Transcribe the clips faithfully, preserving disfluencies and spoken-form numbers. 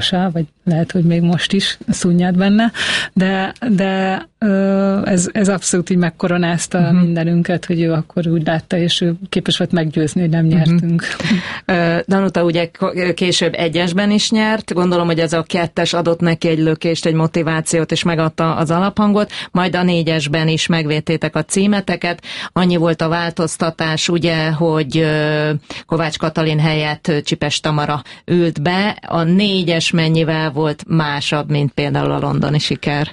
vagy lehet, hogy még most is szunnyad benne, de, de ez, ez abszolút így megkoronázta uh-huh. mindenünket, hogy ő akkor úgy látta, és ő képes volt meggyőzni, hogy nem nyertünk. Uh-huh. Danuta ugye később egyesben is nyert, gondolom, hogy ez a kettes adott neki egy lökést, egy motivációt, és megadta az alaphangot, majd a négyesben is megvédtétek a címeteket. Annyi volt a változtatás, ugye, hogy Kovács Katalin helyett Csipes Tamara ült be. A négyes mennyivel volt másabb, mint például a londoni siker?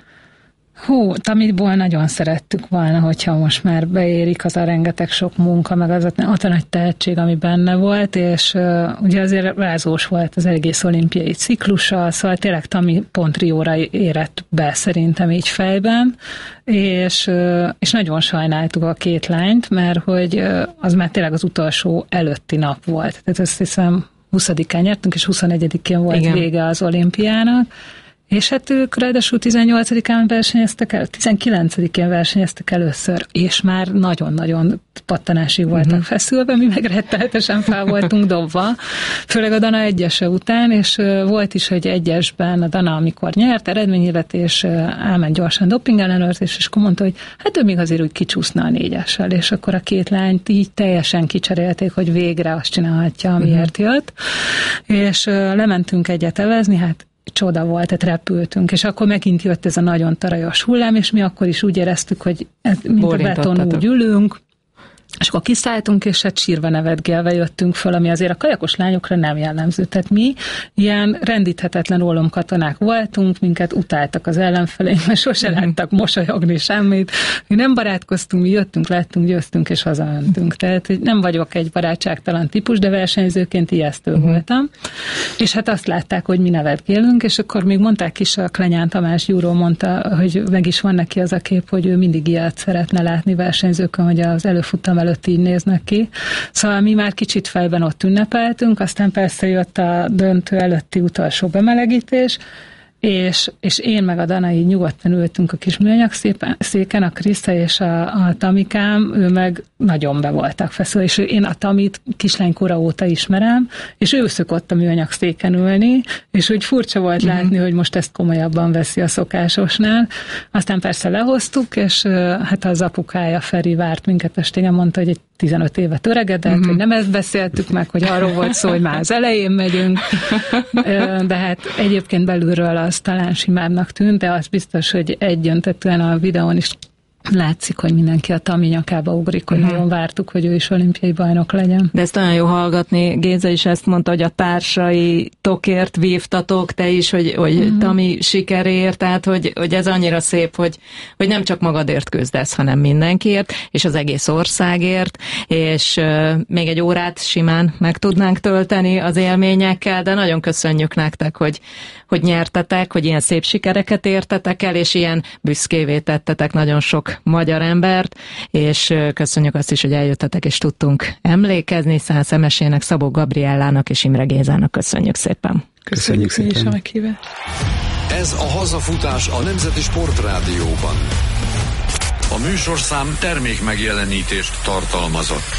Hú, Tamitból nagyon szerettük volna, hogyha most már beérik az a rengeteg sok munka, meg az a, az a nagy tehetség, ami benne volt, és uh, ugye azért rázós volt az egész olimpiai ciklusa, szóval tényleg Tami pont Rióra érett be szerintem így fejben, és, uh, és nagyon sajnáltuk a két lányt, mert hogy uh, az már tényleg az utolsó előtti nap volt. Tehát azt hiszem huszadikán nyertünk, és huszonegyedikén volt Igen. vége az olimpiának, és hát ők ráadásul tizennyolcadikán versenyeztek el, tizenkilencedikén versenyeztek először, és már nagyon-nagyon pattanásig voltak uh-huh. feszülve, mi meg rettenetesen fel voltunk dobva, főleg a Dana egyese után, és volt is, hogy egyesben a Dana, amikor nyert eredményhirdetés, elment gyorsan doping ellenőrzés, és akkor mondta, hogy hát ő még azért úgy kicsúszna a négyessel, és akkor a két lányt így teljesen kicserélték, hogy végre azt csinálhatja, amiért uh-huh. jött, és lementünk egyet evezni, hát csoda volt, tehát repültünk, és akkor megint jött ez a nagyon tarajos hullám, és mi akkor is úgy éreztük, hogy mint a beton úgy ülünk, és akkor kiszálltunk, és hát sírva nevetgélve jöttünk föl, ami azért a kajakos lányokra nem jellemző. Tehát mi ilyen rendíthetetlen ólomkatonák voltunk, minket utáltak az ellenfeleink, mert sose láttak mosolyogni semmit. Mi nem barátkoztunk, mi jöttünk, lettünk, győztünk, és hazamentünk. Tehát hogy nem vagyok egy barátságtalan típus, de versenyzőként ijesztő uh-huh. voltam. És hát azt látták, hogy mi nevetgélünk, és akkor még mondták is, a Klenyán Tamás Gyúró mondta, hogy meg is van neki az a kép, hogy ő mindig ilyet szeretne látni versenyzőkön, hogy az előfutam előtt így néznek ki. Szóval mi már kicsit fejben ott ünnepeltünk, aztán persze jött a döntő előtti utolsó bemelegítés, és, és én meg a Dana így nyugodtan ültünk a kis műanyag széken, a Krisza és a, a Tamikám, ő meg nagyon be voltak feszülve, és én a Tamit kislánykora óta ismerem, és ő szokott a műanyag széken ülni, és úgy furcsa volt uh-huh. látni, hogy most ezt komolyabban veszi a szokásosnál. Aztán persze lehoztuk, és hát az apukája Feri várt minket estégen, mondta, hogy egy tizenöt évet öregedett, uh-huh. hogy nem ezt beszéltük meg, hogy arról volt szó, hogy már az elején megyünk, de hát egyébként belülről az talán simábbnak tűnt, de az biztos, hogy egyöntetően a videón is látszik, hogy mindenki a Tami nyakába ugrik, hogy uh-huh. nagyon vártuk, hogy ő is olimpiai bajnok legyen. De ezt olyan jó hallgatni. Géza is ezt mondta, hogy a társai tokért vívtatok, te is, hogy, hogy uh-huh. Tami sikeréért, tehát hogy, hogy ez annyira szép, hogy, hogy nem csak magadért küzdesz, hanem mindenkiért, és az egész országért, és uh, még egy órát simán meg tudnánk tölteni az élményekkel, de nagyon köszönjük nektek, hogy, hogy nyertetek, hogy ilyen szép sikereket értetek el, és ilyen büszkévé tettetek nagyon sok magyar embert, és köszönjük azt is, hogy eljöttetek, és tudtunk emlékezni. Szász Emesének, Szabó Gabriellának és Imre Gézának köszönjük szépen. Köszönjük, köszönjük szépen. És a meghívást. Ez a Hazafutás a Nemzeti Sportrádióban. A műsorszám termék megjelenítést tartalmazott.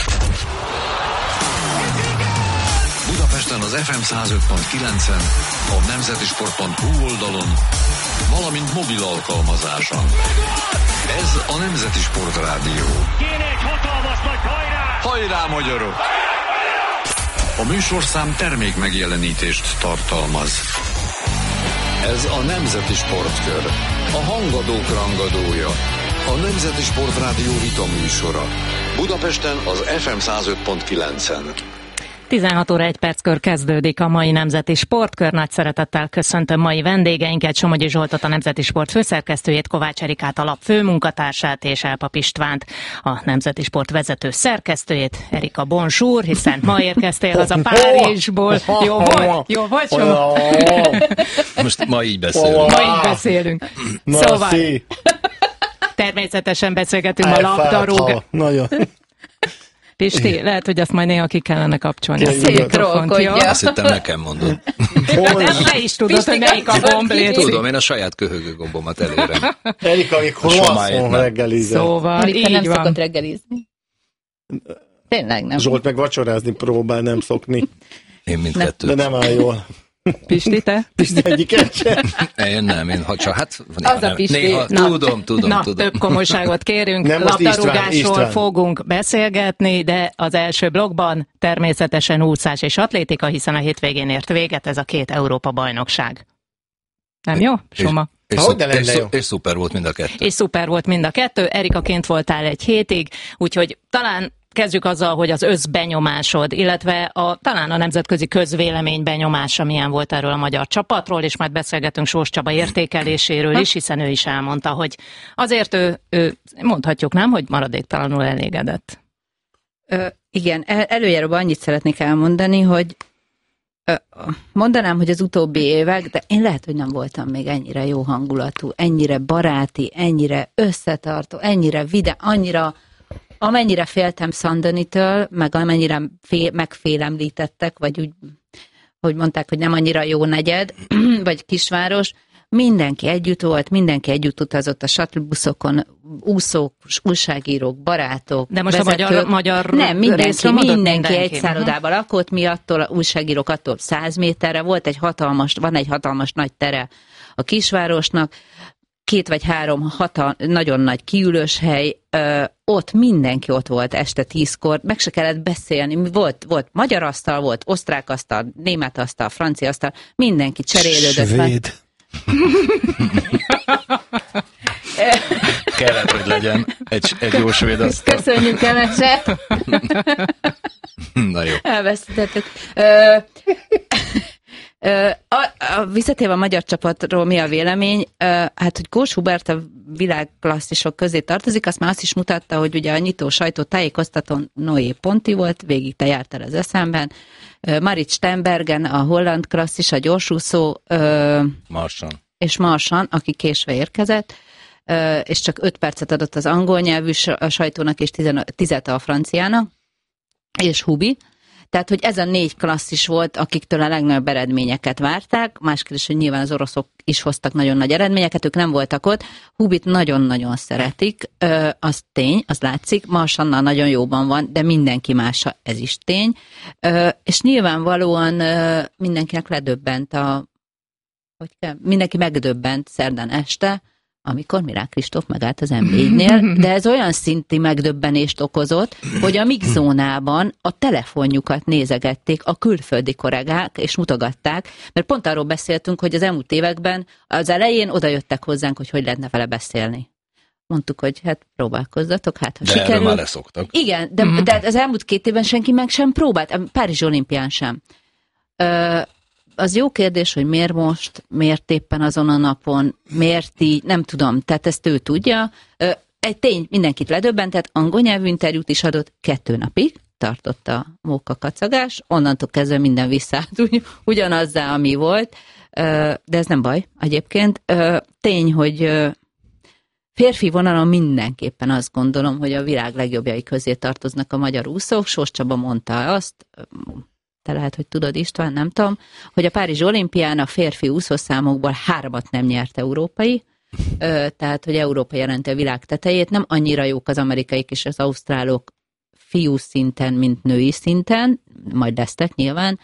Budapesten az ef em száz öt pont kilencen, a nemzetisport pont hu oldalon, valamint mobil alkalmazáson. Ez a Nemzeti Sportrádió. Kéne egy hatalmas nagy hajrá! Hajrá, magyarok! A műsorszám termék megjelenítést tartalmaz. Ez a Nemzeti Sportkör. A hangadók rangadója. A Nemzeti Sportrádió vita műsora. Budapesten az ef em száz öt pont kilencen. tizenhat óra egy perckor kezdődik a mai Nemzeti Sportkör. Nagy szeretettel köszöntöm mai vendégeinket, Somogyi Zsoltot, a Nemzeti Sport főszerkesztőjét, Kovács Erikát, a lap főmunkatársát, és Elpap Istvánt, a Nemzeti Sport vezető szerkesztőjét. Erika, bonjour, hiszen ma érkeztél haza Párizsból. Jó volt? Jó volt, Somogyi? Most ma így beszélünk. Ma így beszélünk. Szóval természetesen beszélgetünk a labdarúg. Nagyon. Pisti, lehet, hogy azt majd néha ki kellene kapcsolni. Szétrolkodja. Azt hittem nekem mondod. Nem, te is tudod, Pisti, hogy melyik a gomb, létszik. Tudom, én a saját köhögő gombomat előre. Erika, amikor alszom reggelizem. Szóval, Erika nem van. szokott reggelizni. Tényleg nem. Zsolt meg vacsorázni próbál, nem szokni. Én mindkettőt. De nem áll jól. Pisti, te? Pisti egyiket sem. Én nem, én ha csak, hát az a Pisti. Néha, na, tudom, tudom, na, tudom. több komolyságot kérünk, nem, labdarúgásról fogunk beszélgetni, de az első blogban természetesen úszás és atlétika, hiszen a hétvégén ért véget ez a két Európa-bajnokság. Nem jó, Soma? És, és, szuper, és, jó. és szuper volt mind a kettő. És szuper volt mind a kettő. Erika, kint voltál egy hétig, úgyhogy talán kezdjük azzal, hogy az összbenyomásod, illetve a, talán a nemzetközi közvélemény benyomása milyen volt erről a magyar csapatról, és majd beszélgetünk Sós Csaba értékeléséről is, hiszen ő is elmondta, hogy azért ő, ő mondhatjuk, nem, hogy maradéktalanul elégedett. Ö, igen, el, előjáróban annyit szeretnék elmondani, hogy ö, mondanám, hogy az utóbbi évek, de én lehet, hogy nem voltam még ennyire jó hangulatú, ennyire baráti, ennyire összetartó, ennyire vidám, annyira amennyire féltem Szandonitől, meg amennyire fél, megfélemlítettek, vagy úgy, hogy mondták, hogy nem annyira jó negyed, vagy kisváros, mindenki együtt volt, mindenki együtt utazott a shuttle-buszokon, úszók, újságírók, barátok, de most vezetők. a magyar, magyar nem, mindenki, mindenki, mindenki egy uh-huh. szállodában lakott, mi attól, újságírók attól száz méterre, volt egy hatalmas, van egy hatalmas nagy tere a kisvárosnak, két vagy három hatal, nagyon nagy kiülős hely, ö, ott mindenki ott volt este tízkor, meg se kellett beszélni, volt, volt magyar asztal, volt osztrák asztal, német asztal, francia asztal, mindenki cserélődött. Svéd. Kellett, hogy legyen egy, egy jó svéd asztal. Köszönjük, Emese! Na jó. Elvesztettük. Ö, A, a, visszatérve a magyar csapatról mi a vélemény? Hát, hogy Kós Hubert a világklasszisok közé tartozik, azt már azt is mutatta, hogy ugye a nyitó sajtó tájékoztatón Noé Ponti volt, végig te jártál az eszemben. Marit Steenbergen, a holland klasszis, a gyorsúszó. Marsan. És Marsan, aki késve érkezett, és csak öt percet adott az angol nyelvű sajtónak, és tizet a franciának, és Hubi. Tehát, hogy ez a négy klasszis volt, akiktől a legnagyobb eredményeket várták, másképp is, hogy nyilván az oroszok is hoztak nagyon nagy eredményeket, ők nem voltak ott. Hubit nagyon-nagyon szeretik, az tény, az látszik, Marsannal nagyon jóban van, de mindenki mása, ez is tény. És nyilvánvalóan mindenkinek ledöbbent a, hogy kell, mindenki megdöbbent szerdán este, amikor Mirák Kristóf megállt az em négynél, de ez olyan szinti megdöbbenést okozott, hogy a mixzónában a telefonjukat nézegették a külföldi kollégák, és mutogatták, mert pont arról beszéltünk, hogy az elmúlt években az elején oda jöttek hozzánk, hogy hogy lehetne vele beszélni. Mondtuk, hogy hát próbálkozzatok, hát ha de sikerül. erről már leszoktak. Igen, de, mm-hmm. de az elmúlt két évben senki meg sem próbált, a Párizsi olimpián sem. Ö, Az jó kérdés, hogy miért most, miért éppen azon a napon, miért így, nem tudom, tehát ezt ő tudja. Egy tény, mindenkit ledöbbentett, angol nyelvű interjút is adott, kettő napig tartott a móka kacagás, onnantól kezdve minden visszaállt ugy, ugyanazzá, ami volt, de ez nem baj egyébként. Tény, hogy férfi vonalon mindenképpen azt gondolom, hogy a világ legjobbjai közé tartoznak a magyar úszók. Sós Csaba mondta azt, te lehet, hogy tudod, István, nem tudom, hogy a Párizsi olimpián a férfi úszószámokból háromat nem nyert európai, tehát, hogy Európa jelenti a világ tetejét, nem annyira jók az amerikaiak és az ausztrálok fiú szinten, mint női szinten, majd lesztek nyilván,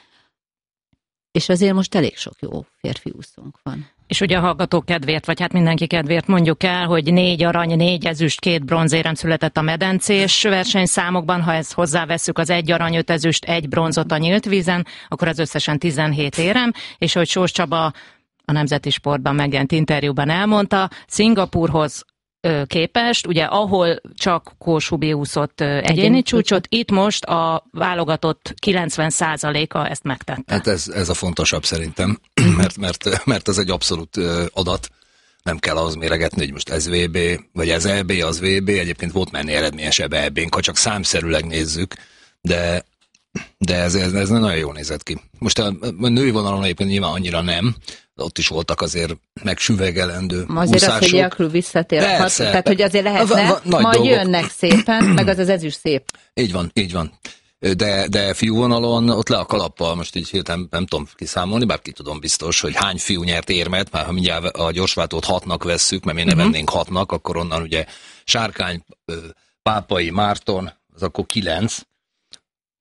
és azért most elég sok jó férfi úszónk van. És ugye a hallgatók kedvéért, vagy hát mindenki kedvéért mondjuk el, hogy négy arany, négy ezüst, két bronzérem született a medencés versenyszámokban, ha ezt hozzávesszük az egy arany, öt ezüst, egy bronzot a nyílt vízen, akkor az összesen tizenhét érem, és hogy Sós Csaba a Nemzeti Sportban megjelent interjúban elmondta, Szingapúrhoz képest, ugye ahol csak Kós Hubi úszott egyéni csúcsot, itt most a válogatott kilencven százaléka ezt megtette. Hát ez, ez a fontosabb szerintem, mert, mert, mert ez egy abszolút adat. Nem kell ahhoz méregetni, hogy most ez vé bé, vagy ez é bé, az vé bé, egyébként volt menni eredményesebb é bén, ha csak számszerűleg nézzük, de, de ez, ez, ez nagyon jól nézett ki. Most a, a női vonalon egyébként nyilván annyira nem, ott is voltak azért megsüvegelendő azért úszások. Az, hogy Jaklu visszatérhet, Persze, tehát hogy azért lehetne, va, va, majd dolgok. Jönnek szépen, meg az az ezüst szép. Így van, így van. De, de fiú vonalon ott le a kalappal, most így hirtelen nem tudom kiszámolni, bár ki tudom biztos, hogy hány fiú nyert érmet, már ha mindjárt a gyorsváltót hatnak vesszük, mert mi ne uh-huh. vennénk hatnak, akkor onnan ugye Sárkány, Pápai, Márton, az akkor kilenc,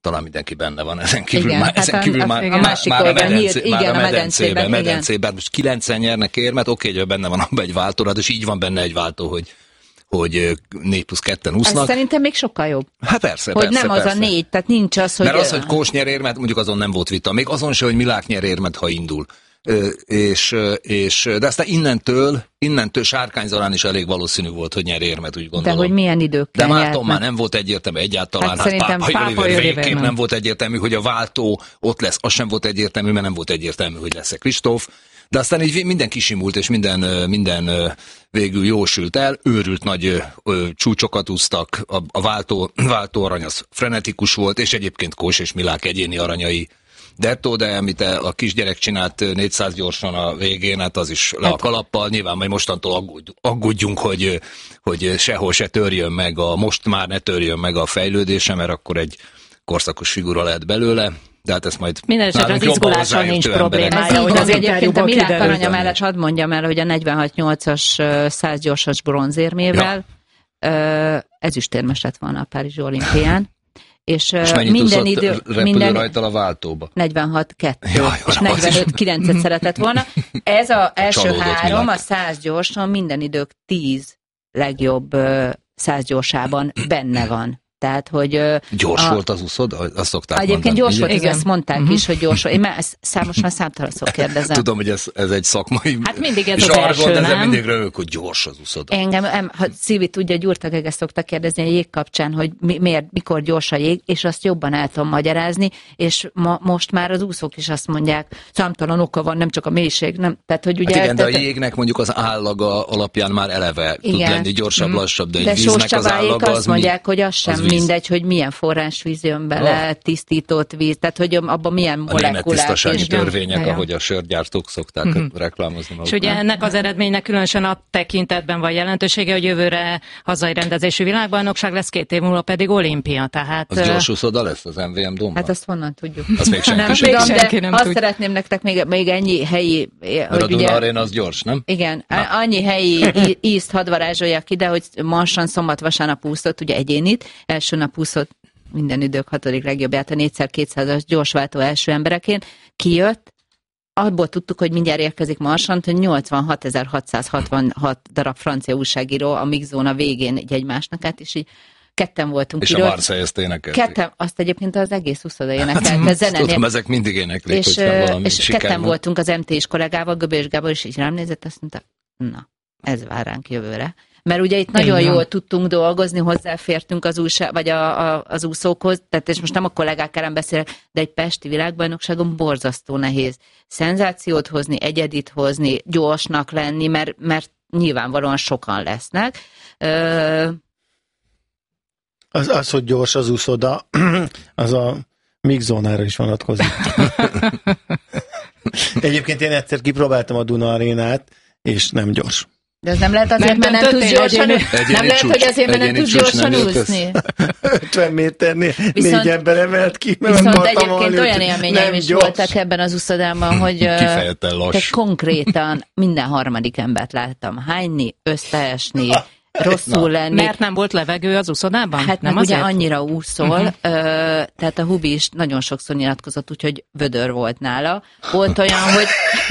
talán mindenki benne van, ezen kívül igen, már, hát ezen a, kívül a, már, a másik már, már a, medencé, nyílt, igen, már a medencében, medencében, medencében, most kilencven nyernek érmet, oké, hogy benne van abban egy váltóra, és így van benne egy váltó, hogy hogy négy plusz ketten úsznak. Ez szerintem még sokkal jobb. Hát persze, hogy persze, nem persze. az a négy, tehát nincs az, hogy... Mert az, hogy Kós nyer érmet, mondjuk azon nem volt vita. Még azon se, hogy Milák nyer érmet, ha indul. Ö, és, és, de aztán innentől, innentől Sárkány-Zarán is elég valószínű volt, hogy nyer érmet, úgy gondolom. De hogy milyen időkkel De Márton már nem volt egyértelmű egyáltalán. Hát, hát szerintem Pápai Olivér végképp nem volt egyértelmű, hogy a váltó ott lesz. Az sem volt egyértelmű, mert nem volt egyértelmű, hogy lesz-e Kristóf. De aztán így minden kisimult, és minden, minden végül jósült el, őrült nagy ö, csúcsokat úsztak, a, a váltó, váltó arany az frenetikus volt, és egyébként Kós és Milák egyéni aranyai dettó, de amit a kisgyerek csinált négyszáz gyorsan a végén, hát az is le a kalappal, nyilván majd mostantól aggódj, aggódjunk, hogy, hogy sehol se törjön meg, a, most már ne törjön meg a fejlődése, mert akkor egy korszakos figura lehet belőle. De hát ezt majd minden esetre az izgulással nincs problémája. Hogy az egyébként a Milák aranya mellett hadd mondjam el, hogy a negyvenhat nyolcas száz gyorsas bronzérmével ja. ezüstérmes lett volna a Párizsi olimpián. És, és minden idő minden rajta a váltóba? negyvenhat kettő ja, és negyvenöt kilencet szeretett volna. Ez az első Csalódott három, Milák. A száz gyorsan minden idők tíz legjobb száz gyorsában benne van. Tehát, hogy... Gyors a, volt az úszod? Azt szokták egyébként mondani. gyors volt, igen. ezt mondták uh-huh. is, hogy gyors volt. Én már számos már számtalanszor kérdezem. Tudom, hogy ez, ez egy szakmai hát mindig ez az első, de nem? mindig rövök, hogy gyors az úszod. Engem, em, ha Szívi tudja, Gyurtagege szokta kérdezni a jég kapcsán, hogy mi, miért, mikor gyors a jég, és azt jobban el tudom magyarázni, és ma, most már az úszók is azt mondják, számtalan oka van, nem csak a mélység, nem, tehát, hogy ugye... Hát igen, tehát, de a jégnek mondjuk az állaga alapján már eleve igen. tud lenni gyorsabb, lassabb, de, de egy víznek az állaga azt az mondják, mi? hogy az sem az mindegy, hogy milyen forrásvíz jön bele, oh. tisztított víz, tehát hogy abban milyen molekulák. A német tisztasági és törvények, ja. ahogy a sörgyártók szokták uh-huh. reklámozni magukat. És ugye ennek az eredménynek különösen a tekintetben van jelentősége, hogy jövőre hazai rendezésű világbajnokság lesz, két év múlva pedig olimpia, tehát... Az gyors úszoda lesz az em vé em Domban? Hát azt honnan tudjuk. Azt még senki nem sem tudom, senki de nem azt tud. szeretném nektek még, még ennyi helyi... Mert a Duna Arena az gyors, nem? Igen, Na. annyi helyi ízt hadd varázsoljak ide, hogy Marsan szombat-vasárnap úszott, ugye egyénit, első nap úszott minden idők hatodik legjobbját a négyszer kétszázas gyorsváltó első embereként, kijött, abból tudtuk, hogy mindjárt érkezik Marsant, hogy nyolcvanhatezer-hatszázhatvanhat darab francia újságíró a Mixzóna végén egy egymásnak át, és így ketten voltunk. És kirőtt. a Marseille ezt énekelték. Ketten, azt egyébként az egész úszoda énekelte, hát, zene. Tudom, ezek mindig éneklik, és, hogyha valami és siker ketten van. voltunk az em té is kollégával, Göbé és Gábor, és így rám nézett, azt mondta, na, ez vár ránk jövőre. Mert ugye itt nagyon Igen. jól tudtunk dolgozni, hozzáfértünk az, újság, vagy a, a, az úszókhoz, tehát és most nem a kollégák ellen beszélek, de egy pesti világbajnokságon borzasztó nehéz szenzációt hozni, egyedit hozni, gyorsnak lenni, mert, mert nyilvánvalóan sokan lesznek. Ö... Az, az, hogy gyors az úszoda, az a Mixzónára is vonatkozik. Egyébként én egyszer kipróbáltam a Duna Arénát, és nem gyors. De ez nem lehet azért, mert nem tudsz gyorsan úszni. Nem lehet, hogy azért, mert nem tudsz gyorsan úszni. ötven méternél viszont, négy ember emelt ki, mert viszont akartam egyébként olyan élményeim is gyors. voltak ebben az úszodában, hogy te konkrétan minden harmadik embert láttam hányni, összeesni, rosszul lenni. Mert nem volt levegő az úszodában? Hát nem meg ugye azért? annyira úszol, uh-huh. ö, tehát a Hubi is nagyon sokszor nyilatkozott, úgyhogy vödör volt nála. Volt olyan, hogy...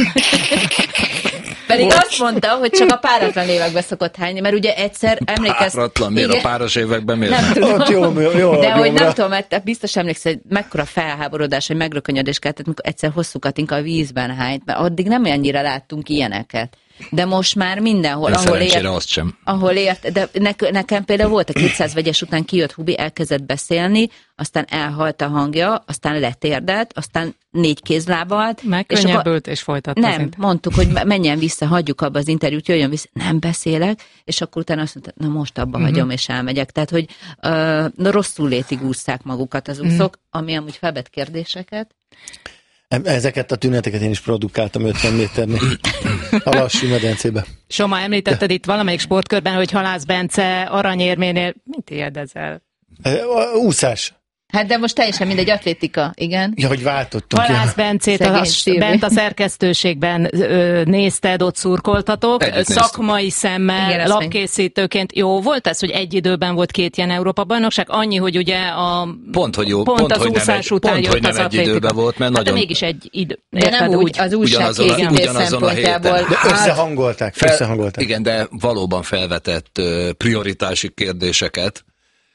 Pedig Bocs. azt mondta, hogy csak a páratlan években szokott hányni, mert ugye egyszer emlékezz... Páratlan, miért igen, a páros években miért? Nem tudom. Ott jó, jó, jó, de hogy nem rá. tudom, mert biztos emlékszel, hogy mekkora felháborodás, hogy megrökönyödés kellett, amikor egyszer hosszú Katinka a vízben hányt, mert addig nem olyannyira láttunk ilyeneket. De most már mindenhol, Én ahol ért, azt sem. ahol ért, de ne, nekem például volt a kétszáz vegyes után kijött Hubi, elkezdett beszélni, aztán elhalt a hangja, aztán letérdelt, aztán négy kézlábalt. Megkönnyebbült és, és folytatta. Nem, szinte. Mondtuk, hogy menjen vissza, hagyjuk abba az interjút, jöjjön vissza, nem beszélek, és akkor utána azt mondta, na most abba uh-huh. hagyom, és elmegyek. Tehát, hogy uh, rosszul létig ússzák magukat az úszók, uh-huh. ami amúgy felvet kérdéseket. Ezeket a tüneteket én is produkáltam ötven méternél a lassú medencébe. Soma, említetted itt valamelyik sportkörben, hogy Halász Bence aranyérménél, mit érdezel? Úszás. Hát de most teljesen mindegy, atlétika, igen. Ja, hogy váltottunk. Halász Bencét a, bent a szerkesztőségben ö, nézted, ott szurkoltatok, Együtt szakmai szemmel, igen, lapkészítőként. Jó volt ez, hogy egy időben volt két ilyen Európa-bajnokság? Annyi, hogy ugye a pont, hogy jó, pont, pont az hogy úszás nem egy, után pont, jött hogy nem az egy atlétika. időben volt, mert hát nagyon... de mégis egy idő. De nem Érted, úgy, az újságkészítés szempontjából. De összehangolták, fel, összehangolták. Igen, de valóban felvetett uh, prioritási kérdéseket,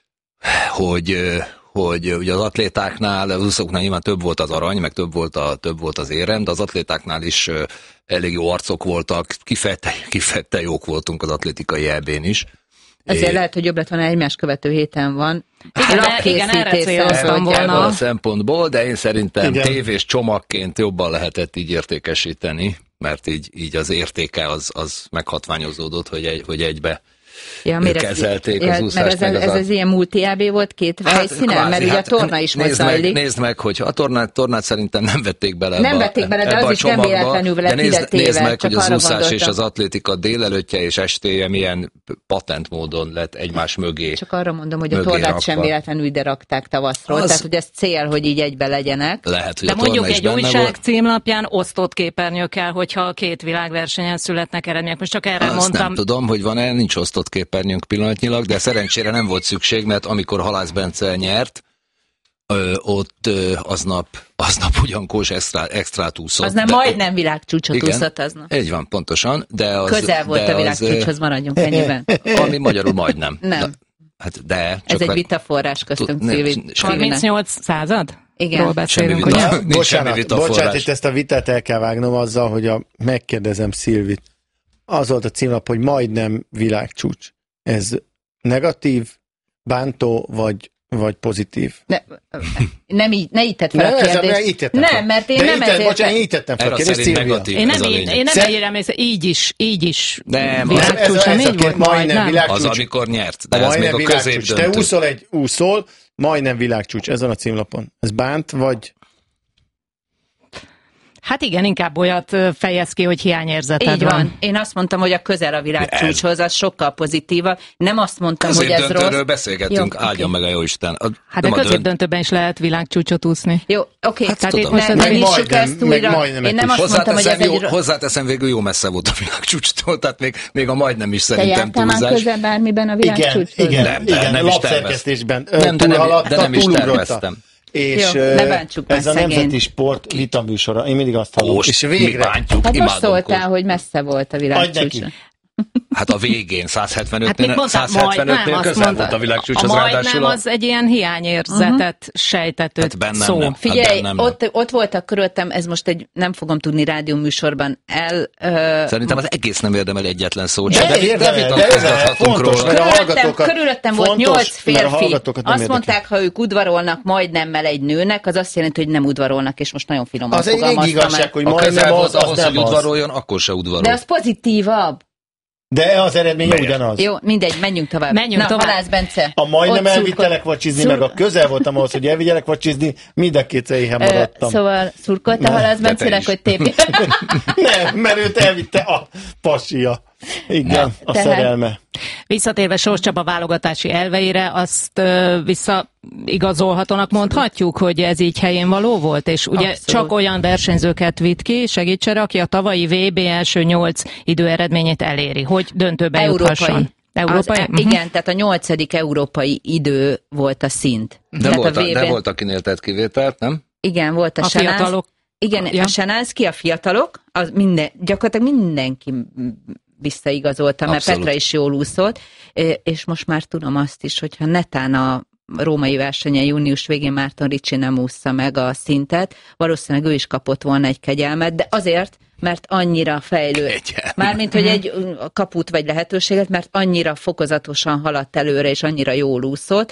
hogy... Uh, hogy ugye az atlétáknál, az úszóknál nyilván több volt az arany, meg több volt, a, több volt az érem, de az atlétáknál is uh, elég jó arcok voltak, kifette, kifette jók voltunk az atlétikai é bén is. Ezért é... lehet, hogy jobb lett volna egymás követő héten van. Igen, igen, erre céloztam volna. Ebből a szempontból, de én szerintem igen. tévés csomagként jobban lehetett így értékesíteni, mert így, így az értéke az, az meghatványozódott, hogy, egy, hogy egybe ja, kezelték ja, az úszást. Ez, meg az ez, ez az ilyen multi á bé volt két hát, helyszínen, kvázi, mert ugye hát, a torna is most zajlik. Meg, nézd meg, hogy a tornát, tornát szerintem nem vették bele Nem ebbe, vették bele, de ebbe az is nem véletlenül lett de nézd, nézd meg, hogy az úszás gondoltam. és az atlétika délelőttje és estéje milyen patent módon lett egymás mögé. Csak arra mondom, hogy a tornát rakva. Sem véletlenül ide rakták tavaszról, az... tehát hogy ez cél, hogy így egybe legyenek. Lehet, hogy de a torna mondjuk is egy újság volt. címlapján osztott képernyő kell, hogyha két világversenyen születnek eredmények. Most csak erre Azt mondtam. nem tudom, hogy van-e, nincs osztott képernyőnk pillanatnyilag, de szerencsére nem volt szükség, mert amikor Halász Bence nyert, ö, ott ö, aznap, aznap ugyan Kós extra, extrát úszott. Az nem de, majdnem világcsúcsot úszott aznap. Így van, pontosan. De az, közel volt de a világcsúcshoz, maradjunk ennyiben. Ami magyarul majdnem. Nem. De, hát de, ez egy vitaforrás köztünk, Szilvi. harmincnyolc század? Igen. Ról beszélünk, semmi ugye? vita, Bocsánat, bocsánat, itt ezt a vitát el kell vágnom azzal, hogy a, megkérdezem Szilvit. Az volt a címlap, hogy majdnem világcsúcs. Ez negatív, bántó, vagy, vagy pozitív? Ne, nem így, ne így tett fel ne, a kérdést. Nem, fel. mert én De nem itt, ezért... Bocsánat, én így tettem fel a kérdést, Szilvia. Én nem, így, én nem Szer... így remélem, így is, így is nem, világcsúcs, ez, ez, ez így volt majdnem világcsúcs. Az, amikor nyert, de ez majdnem még a középdöntő. Te úszol egy úszol, majdnem világcsúcs, ezen a címlapon. Ez bánt, vagy... Hát igen, inkább olyat fejez ki, hogy hiányérzeted Így van. van. Én azt mondtam, hogy a közel a világcsúcshoz, az sokkal pozitívabb. Nem azt mondtam, hogy ez rossz. Középdöntőről beszélgettünk, jó, áldjon okay. meg a jóisten. A, hát de középdöntőben is lehet világcsúcsot úszni. Jó, oké. Okay. Hát tehát tudom, itt most ne nyissuk ezt újra. Én nem azt mondtam, hogy ez egy... Hozzáteszem, végül jó messze volt a világcsúcstól, tehát még, még a majdnem is szerintem túlzás. Te jártál már közel bármiben a világcsúcshoz? Igen, nem, igen, nem lapszerkesztésben túlhaladta, de nem is terveztem. És jó, ez a Nemzeti Sport vitaműsora. Én mindig azt hallom. És végre. Bántjuk, hát most szóltál, hogy messze volt a világcsúcs. Hát a végén, száz hetvenötnél hát százhetvenötnél közel mondta, volt a világcsúcs. A majdnem az egy ilyen hiányérzetet uh-huh. sejtető hát bennem szó. Nem. Figyelj, hát bennem ott, nem. ott voltak körülöttem, ez most egy, nem fogom tudni rádióműsorban el... Uh, Szerintem az egész nem érdemel egyetlen szót. De, de, de, de, de fontos, róla. Körülöttem, körülöttem volt nyolc férfi. Azt mondták, ha ők udvarolnak majdnemmel egy nőnek, az azt jelenti, hogy nem udvarolnak, és most nagyon finoman fogalmaztam. Az egy igazság, hogy majdnem az, ahhoz, hogy udvaroljon, akkor se udvarol. De az pozitívabb. De az eredménye Melyek? Ugyanaz. Jó, mindegy, menjünk tovább. Menjünk Na, tovább. Halász Bence. A majdnem elvittelek vacsizni, szur... meg a közel voltam ahhoz, hogy elvigyelek vacsizni, mind a kétszer éhen maradtam. Szóval szurkoltál Halász Bencének, hogy tépj? Nem, mert őt elvitte a pasia. Igen, Na, a tehát... szerelme. Visszatérve Sós Csaba válogatási elveire, azt uh, visszaigazolhatónak mondhatjuk, hogy ez így helyén való volt, és ugye Abszolút. Csak olyan versenyzőket vitt ki, segítsere, aki a tavalyi vé bé első nyolc időeredményét eléri, hogy döntőbe juthasson. Európai? Az, uh-huh. Igen, tehát a nyolcadik európai idő volt a szint. De, volt, a, de volt, akinél tett kivételt, nem? Igen, volt a, a Senász. fiatalok. Igen, ja. A Senász ki, a fiatalok, az minden, gyakorlatilag mindenki visszaigazolta, mert Abszolút. Petra is jól úszott, és most már tudom azt is, hogyha netán a római versenyen június végén Márton Ricsi nem ússza meg a szintet, valószínűleg ő is kapott volna egy kegyelmet, de azért, mert annyira fejlő, mármint, hogy egy kaput vagy lehetőséget, mert annyira fokozatosan haladt előre, és annyira jól úszott,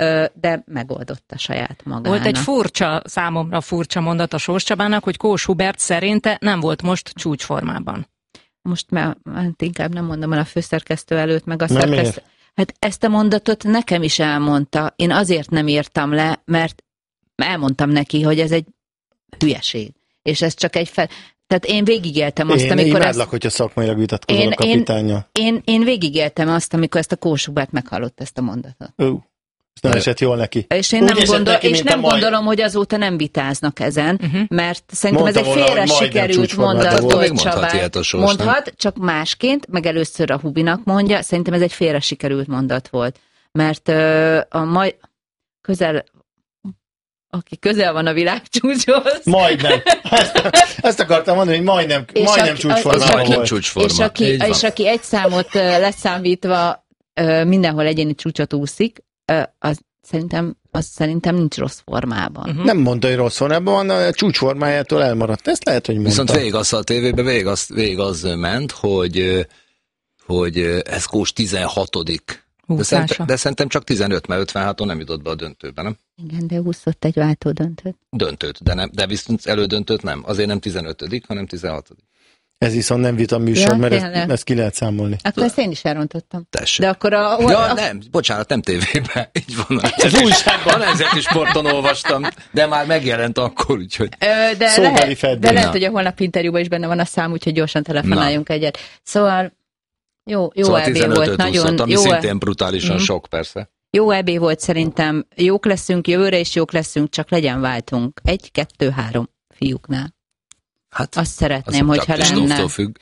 de megoldotta saját magának. Volt egy furcsa, számomra furcsa mondat a Sós Csabának, hogy Kós Hubert szerinte nem volt most csúcsformában. Most már hát inkább nem mondom el a főszerkesztő előtt, meg a szerkesztő. Hát ezt a mondatot nekem is elmondta. Én azért nem írtam le, mert elmondtam neki, hogy ez egy hülyeség. És ez csak egy fel... Tehát én végigéltem azt, én amikor... Én imádlak, ezt... hogyha szakmailag vitatkozol én, a kapitánnyal. Én, én, én végigéltem azt, amikor ezt a Kós Hubert meghallott ezt a mondatot. Uh. Nem esett jól neki. És én, nem, gondol, neki, és nem gondolom, hogy azóta nem vitáznak ezen, uh-huh. mert szerintem Mondta ez egy félre sikerült mondat volt, Csabát. Mondhat, csak másként, meg először a Hubinak mondja, szerintem ez egy félre sikerült mondat volt. Mert uh, a majd közel, aki közel van a világcsúcshoz. Majdnem. Ezt, ezt akartam mondani, hogy majdnem, majdnem csúcsformában volt. Csúcsforma. És aki, és aki egy számot leszámítva uh, mindenhol egyéni csúcsot úszik, uh, az Szerintem, az szerintem nincs rossz formában. Uh-huh. Nem mondta, hogy rossz formában van, a csúcsformájától elmaradt. Ezt lehet, hogy mondta. Viszont végig az a tévében, végig az, végig az ment, hogy, hogy ez Kós tizenhatodik De szerintem, de szerintem csak tizenöt, mert ötvenháton nem jutott be a döntőbe, nem? Igen, de úszott egy váltó döntőt. Döntőt, de, nem, de viszont elődöntőt nem. Azért nem tizenötödik, hanem tizenhatodik Ez viszont nem vita műsor, ja, mert ezt, ezt ki lehet számolni. Akkor ezt én is elrontottam. Tessék. De akkor a... Ja, a... nem, bocsánat, nem tévében. Így van. Ez újságban. A Nemzeti Sporton olvastam, de már megjelent akkor, úgyhogy... Ö, de lehet, de lehet, hogy a holnap interjúban is benne van a szám, úgyhogy gyorsan telefonáljunk Na. egyet. Szóval jó, jó szóval é bé volt. Nagyon ami jó, szintén brutálisan mm-hmm. sok, persze. Jó é bé volt szerintem. Jók leszünk, jövőre is jók leszünk, csak legyen váltunk. Egy, kettő, három fiúknál. Hát, azt szeretném, az hogyha lenne. Függ.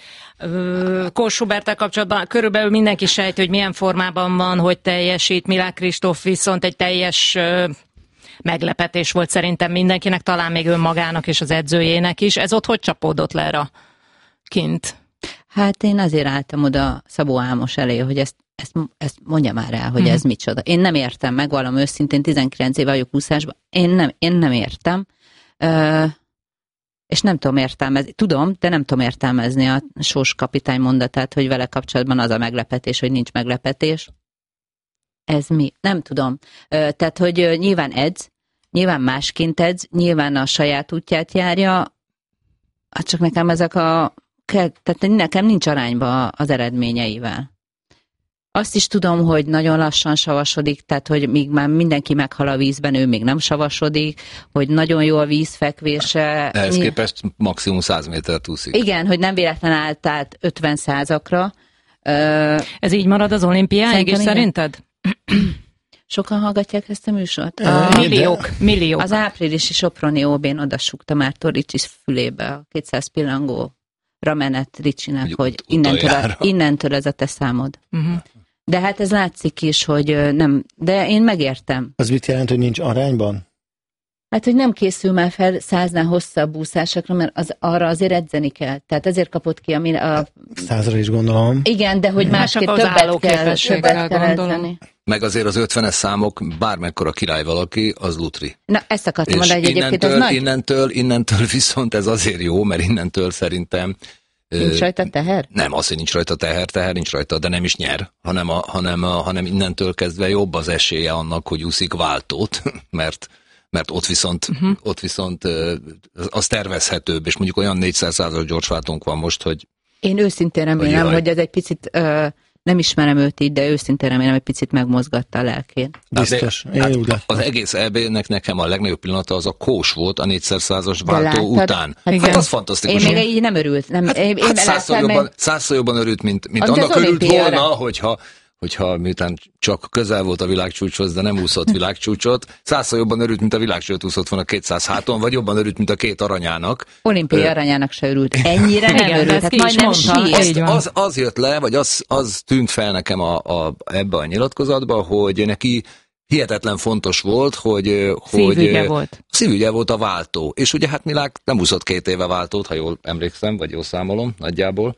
Kós Huberttel kapcsolatban körülbelül mindenki sejti, hogy milyen formában van, hogy teljesít. Milák Kristóf viszont egy teljes ö, meglepetés volt szerintem mindenkinek, talán még önmagának és az edzőjének is. Ez ott hogy csapódott le erre kint? Hát én azért álltam oda Szabó Ámos elé, hogy ezt, ezt, ezt mondja már el, hogy hmm. ez micsoda. Én nem értem, megvallom őszintén, tizenkilenc éve vagyok úszásban, én nem, én nem értem. Ö, és nem tudom értelmezni, tudom, de nem tudom értelmezni a Sós kapitány mondatát, hogy vele kapcsolatban az a meglepetés, hogy nincs meglepetés. Ez mi? Nem tudom. Tehát, hogy nyilván edz, nyilván másként edz, nyilván a saját útját járja, hát csak nekem ezek a... Tehát nekem nincs arányba az eredményeivel. Azt is tudom, hogy nagyon lassan savasodik, tehát hogy míg már mindenki meghal a vízben, ő még nem savasodik, hogy nagyon jó a vízfekvése. Ehhez képest maximum száz métert úszik. Igen, hogy nem véletlen állt át ötven százakra. Ez így marad az olimpiáig is szerinted? Sokan hallgatják ezt a műsort? A milliók, milliók. Az áprilisi Soproni ó bén odasúgta már Ricsi fülébe a kétszáz pillangó ramenet Ricsinek, hogy, hogy innentől, innentől ez a te számod. Uh-huh. De hát ez látszik is, hogy nem, de én megértem. Az mit jelent, hogy nincs arányban? Hát, hogy nem készül már fel száznál hosszabb úszásokra, mert az, arra azért edzeni kell. Tehát ezért kapott ki, ami a... Százra is gondolom. Igen, de hogy másképp többet kell, többet kell edzeni. Meg azért az ötvenes számok, bármekkora király valaki, az lutri. Na, ezt akartam mondani, hogy egyébként ez nagy. Innentől, innentől viszont ez azért jó, mert innentől szerintem... Nincs rajta teher? Nem, az, hogy nincs rajta teher, teher nincs rajta, de nem is nyer, hanem, a, hanem, a, hanem innentől kezdve jobb az esélye annak, hogy úszik váltót, mert, mert ott viszont, uh-huh. ott viszont az tervezhetőbb, és mondjuk olyan négyszázas gyorsváltónk van most, hogy... Én őszintén remélem, hogy, hogy ez egy picit... Uh, nem ismerem őt így, de őszintén remélem, hogy picit megmozgatta a lelkén. Biztos. Hát, hát az egész é bé-nek nekem a legnagyobb pillanata az a Kós volt a négyszázas váltó után. Hát, hát az fantasztikus. Én még így nem örült. Nem, hát, én, hát százszor, jobban, százszor jobban örült, mint, mint annak örült volna, hogyha, hogyha miután csak közel volt a világcsúcshoz, de nem úszott világcsúcsot, százszor jobban örült, mint a világcsúcsot úszott volna kétszáz háton, vagy jobban örült, mint a két aranyának. Olimpiai aranyának se örült. Ennyire nem örült. Hát majdnem sírt. Az, az jött le, vagy az, az tűnt fel nekem a, a, ebbe a nyilatkozatba, hogy neki hihetetlen fontos volt, hogy... Szívügye hogy, volt. Szívügye volt a váltó. És ugye hát Milák nem úszott két éve váltót, ha jól emlékszem, vagy jól számolom nagyjából.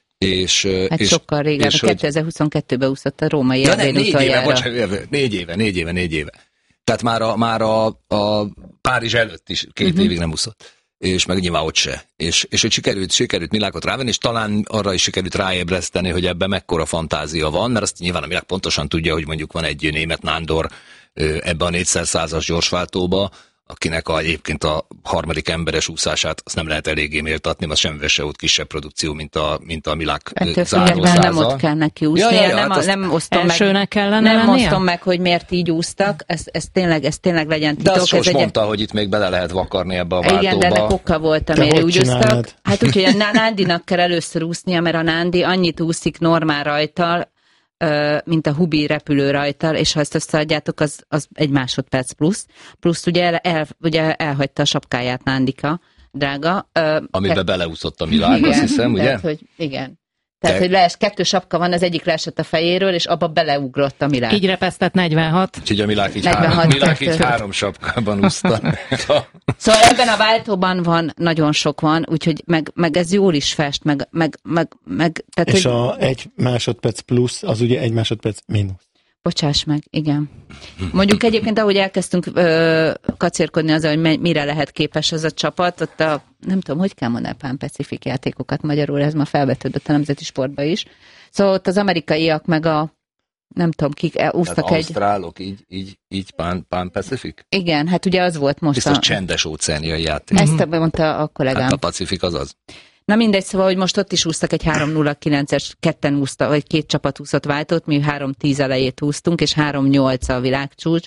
És, hát és, sokkal régen, és kétezer-huszonkettőben úszott a római ja, négy éve, bocsánat, négy éve, négy éve, négy éve. Tehát már a, már a, a Párizs előtt is két uh-huh. évig nem úszott. És meg nyilván ott se. És, és hogy sikerült, sikerült Milákot rávenni, és talán arra is sikerült ráébreszteni, hogy ebben mekkora fantázia van, mert azt nyilván a Milák pontosan tudja, hogy mondjuk van egy német Nándor ebbe a négyszázas gyorsváltóba, akinek a, egyébként a harmadik emberes úszását azt nem lehet eléggé méltatni, az semmivel se ott kisebb produkció, mint a, mint a Milák zárószáza. Nem ott kell neki úszni. Ja, ja, ja, nem, hát nem osztom meg, kellene nem osztom meg, hogy miért így úsztak, ez, ez, tényleg, ez tényleg legyen titok. De azt Sós mondta, egy... hogy itt még bele lehet vakarni ebbe a váltóba. Igen, de ennek oka volt, amire úgy úsztak. Hát úgyhogy a Nándinak kell először úsznia, mert a Nándi annyit úszik normál rajtal, mint a Hubi repülő rajta, és ha ezt összeadjátok, az, az egy másodperc plusz. Plusz ugye, el, el, ugye elhagyta a sapkáját Nándika, drága. Amiben te... beleúszott a világ, igen, azt hiszem, ugye? Tehát, hogy igen. Tehát, Te... hogy lees, kettő sapka van, az egyik leesett a fejéről, és abba beleugrott a Milák. Így repesztett negyvenhat. Úgyhogy a Milák így, három, Milák így három sapkában úszta. Szóval ebben a váltóban van, nagyon sok van, úgyhogy meg, meg ez jól is fest, meg... meg, meg, meg tehát, és hogy... a egy másodperc plusz, az ugye egy másodperc mínusz. Bocsáss meg, igen. Mondjuk egyébként, ahogy elkezdtünk ö, kacérkodni azzal, hogy mire lehet képes ez a csapat, ott a, nem tudom, hogy kell mondani Pan-Pacific játékokat magyarul, ez ma felvetődött a nemzeti sportba is. Szóval ott az amerikaiak meg a, nem tudom, kik úsztak egy... Ausztrálok, így, így, így Pan, Pan-Pacific? Igen, hát ugye az volt most biztos a... csendes óceániai játék. Ezt mondta a kollégám. Hát a Pacifik az az. Na mindegy, szóval, hogy most ott is úsztak egy három nulla kilences, ketten úszta, vagy két csapat úszott váltót, mi három tíz elejét úsztunk, és három nyolc a világcsúcs.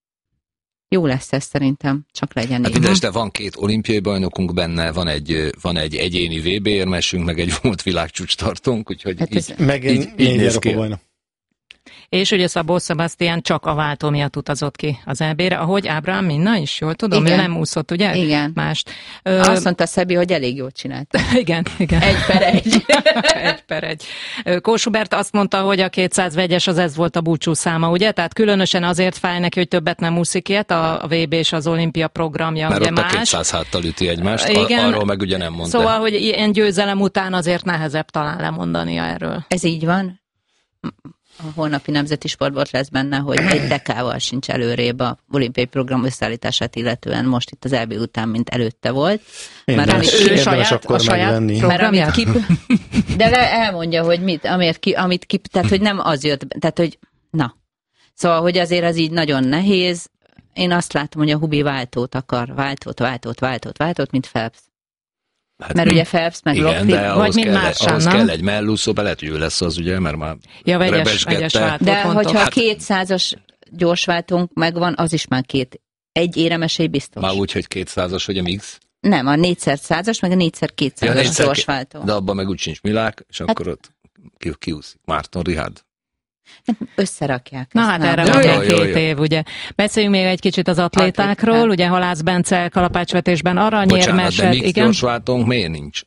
Jó lesz ez szerintem, csak legyen hát így. Hát van két olimpiai bajnokunk benne, van egy, van egy egyéni vé bé érmesünk, meg egy volt világcsúcs tartunk, úgyhogy hát így, meg így, így néz ki. Bajnok. És ugye Szabó Sebastian csak a váltó miatt utazott ki az é bé-re, ahogy Ábrám Minna is, jól tudom, igen. Ő nem úszott, ugye? Igen. Mást. Ö... Azt mondta Szabi, hogy elég jól csinált. Igen, igen. Egy per egy. egy per egy. Kós Hubert azt mondta, hogy a kétszáz vegyes az ez volt a búcsú száma, ugye? Tehát különösen azért fáj neki, hogy többet nem úszik ilyet, a vé bé és az olimpia programja, mert ugye ott más. a kétszáz háttal üti egymást, igen. Arról meg ugye nem mondta. Szóval, hogy ilyen győzelem után azért nehezebb talán lemondania erről. Ez így van? A holnapi nemzeti sportban lesz benne, hogy egy dekával sincs előrébb a olimpiai program összeállítását illetően most itt az é bé után, mint előtte volt. Mert amit ő saját, a saját mert amit kip, de le elmondja, hogy mit, amit, ki, amit kip, tehát hogy nem az jött, tehát hogy na. Szóval, hogy azért az így nagyon nehéz. Én azt látom, hogy a Hubi váltót akar, váltót, váltót, váltót, váltót, mint Phelps. Hát mert ugye Phelps meg Lockheed, de ahhoz, vagy kell, egy, ahhoz kell egy mellúszó, lehet, hogy ő lesz az, ugye, mert már ja, vegyes, vegyes váltó, de pontos. Hogyha hát, kétszázas gyorsváltónk megvan, az is már két. Egy éremesély biztos. Már úgy, hogy kétszázas, hogy a mix? Nem, a négyszer százas, meg a négyszer kétszázas ja, gyorsváltó. De abban meg úgy sincs Milák, és hát, akkor ott ki, kiúszik. Márton Richard. Összerakják. Na hát erre van egy két év, ugye. Beszéljünk még egy kicsit az atlétákról, hát, ugye Halász Bence kalapácsvetésben aranyérmes. Bocsánat, de mix gyorsváltónk miért nincs?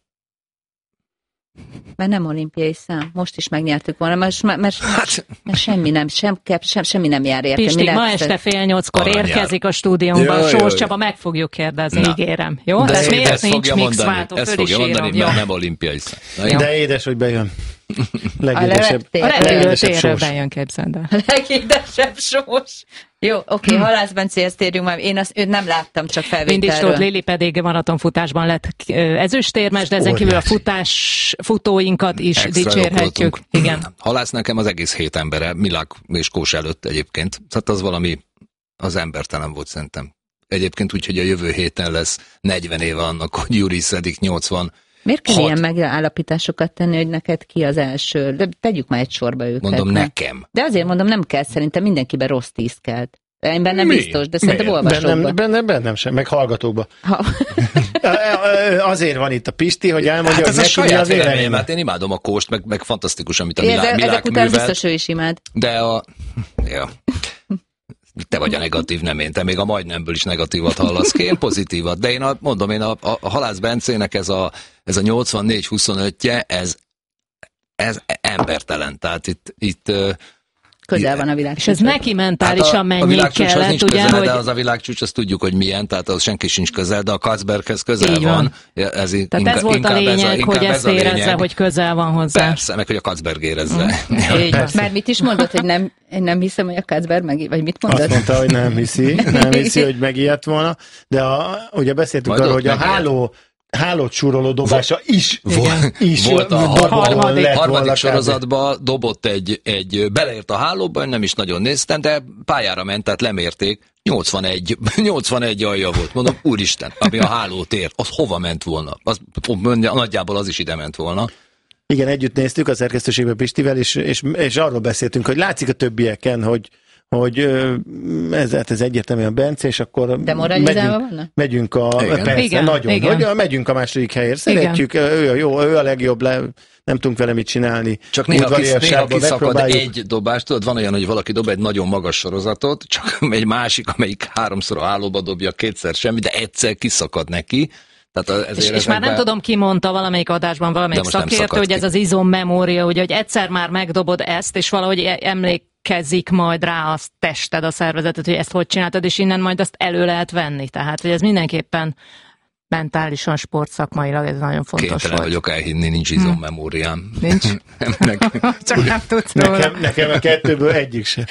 Mert nem olimpiai szám. Most is megnyertük volna, mert, mert, hát. mert semmi nem, sem, sem, semmi nem jár érte. Pisti, ma lesz? Este fél nyolckor érkezik a stúdiónkban. Sós Csaba, meg fogjuk kérdezni, na. Ígérem. Jó? De ez ez miért nincs mixváltó? Ezt fogja mondani, mert nem olimpiai szám. De édes, hogy bejön. Legédesebb. A repülőtérről bejön, képzeld el. A legédesebb Sós. Jó, oké, okay, hmm. Halász Bencéhez térjünk már. Én azt őt nem láttam, csak felvételről. Mindig Tóth Lili pedig maratonfutásban lett ezüstérmes, de ezen kívül a futás futóinkat is extra dicsérhetjük. Igen. Halász nekem az egész hét embere, Milák és Kós előtt egyébként. Tehát az valami, az embertelen volt szerintem. Egyébként úgy, hogy a jövő héten lesz negyven éve annak, hogy Juri Szedik nyolcvan. Miért kell hat... ilyen megállapításokat tenni, hogy neked ki az első? De tegyük már egy sorba őket. Mondom, nekem. De azért mondom, nem kell, szerintem mindenkiben rossz tíz kell. Én bennem Mi? biztos, de szerintem olvasókban. Bennem, bennem, bennem sem, meg hallgatókba. Ha. Azért van itt a Pisti, hogy elmondja, hát hogy neki saját az véleményem. Hát én imádom a Kóst, meg, meg fantasztikus, amit a Milák művelt. Ezek után biztos ő is imád. De a... Ja. Te vagy a negatív, nem én. Te még a majdnemből is negatívat hallasz ki, én pozitívat. De én a, mondom, én a, a, a Halász Bencének ez a, ez a nyolcvannégy huszonötje, ez, ez embertelen. Tehát itt... itt közel van a világcsúcs. És ez neki mentálisan hát mennyi kellett, ugye? A világcsúcs közel, hogy... de az a világcsúcs, azt tudjuk, hogy milyen, tehát az senki sincs közel, de a Kacberghez közel így van. van. Ez tehát inkább, ez volt a lényeg, ez a, hogy ezt érezze, lényeg. Hogy közel van hozzá. Persze, meg hogy a Kacberg érezze. Mm. Mert mit is mondott, hogy nem, én nem hiszem, hogy a Kacberg meg, vagy mit mondott? Azt mondta, hogy nem hiszi, nem hiszi, hogy megijedt volna, de a, ugye beszéltünk arról, hogy a háló hálót súroló dobása is, igen, is volt a harmadik, harmadik sorozatban dobott egy, egy, beleért a hálóba, nem is nagyon néztem, de pályára ment, tehát lemérték, nyolcvanegy, nyolcvanegy alja volt, mondom, úristen, ami a hálót ért, az hova ment volna? Az, nagyjából az is ide ment volna. Igen, együtt néztük a szerkesztőségben Pistivel, és, és, és arról beszéltünk, hogy látszik a többieken, hogy hogy ez, ez egyértelműen Bence, és akkor de moralizálva megyünk, vannak? megyünk a, igen. persze, igen, nagyon, igen. hogy megyünk a második helyért, szeretjük, ő a jó, ő a legjobb, le, nem tudunk vele mit csinálni. Csak néha, kisz, néha kiszakad egy dobást, tudod, van olyan, hogy valaki dob egy nagyon magas sorozatot, csak egy másik, amelyik háromszor a állóba dobja, kétszer semmi, de egyszer kiszakad neki. Tehát és, és már nem tudom, ki mondta valamelyik adásban, valamelyik szakértő, hogy ez az izommemória, ugye, hogy egyszer már megdobod ezt, és valahogy emlékezik majd rá a tested, a szervezetet, hogy ezt hogy csináltad, és innen majd azt elő lehet venni. Tehát, hogy ez mindenképpen mentálisan, sportszakmailag ez nagyon fontos. Kénytelen volt. vagyok elhinni, nincs izommemóriám. Nincs? Csak nem tudsz róla. Nekem, nekem a kettőből egyik sem.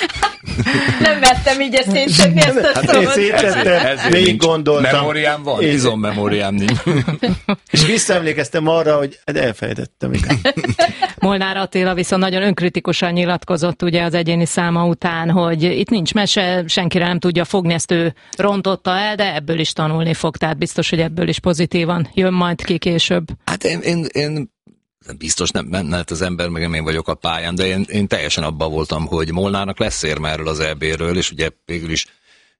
Nem vettem így ezt szétszedni ezt a hát szót. Szétszedtem, még gondoltam. Memóriám van, izommemóriám nincs. És visszaemlékeztem arra, hogy elfelejtettem. Molnár Attila viszont nagyon önkritikusan nyilatkozott ugye az egyéni száma után, hogy itt nincs mese, senkire nem tudja fogni, ezt ő rontotta el, de ebből is tanulni fog, tehát biztos, hogy ebből is pozitívan jön majd ki később. Hát én, én, én biztos nem menne az ember, meg én vagyok a pályán, de én, én teljesen abban voltam, hogy Molnárnak lesz érme erről az é bé-ről, és ugye végül is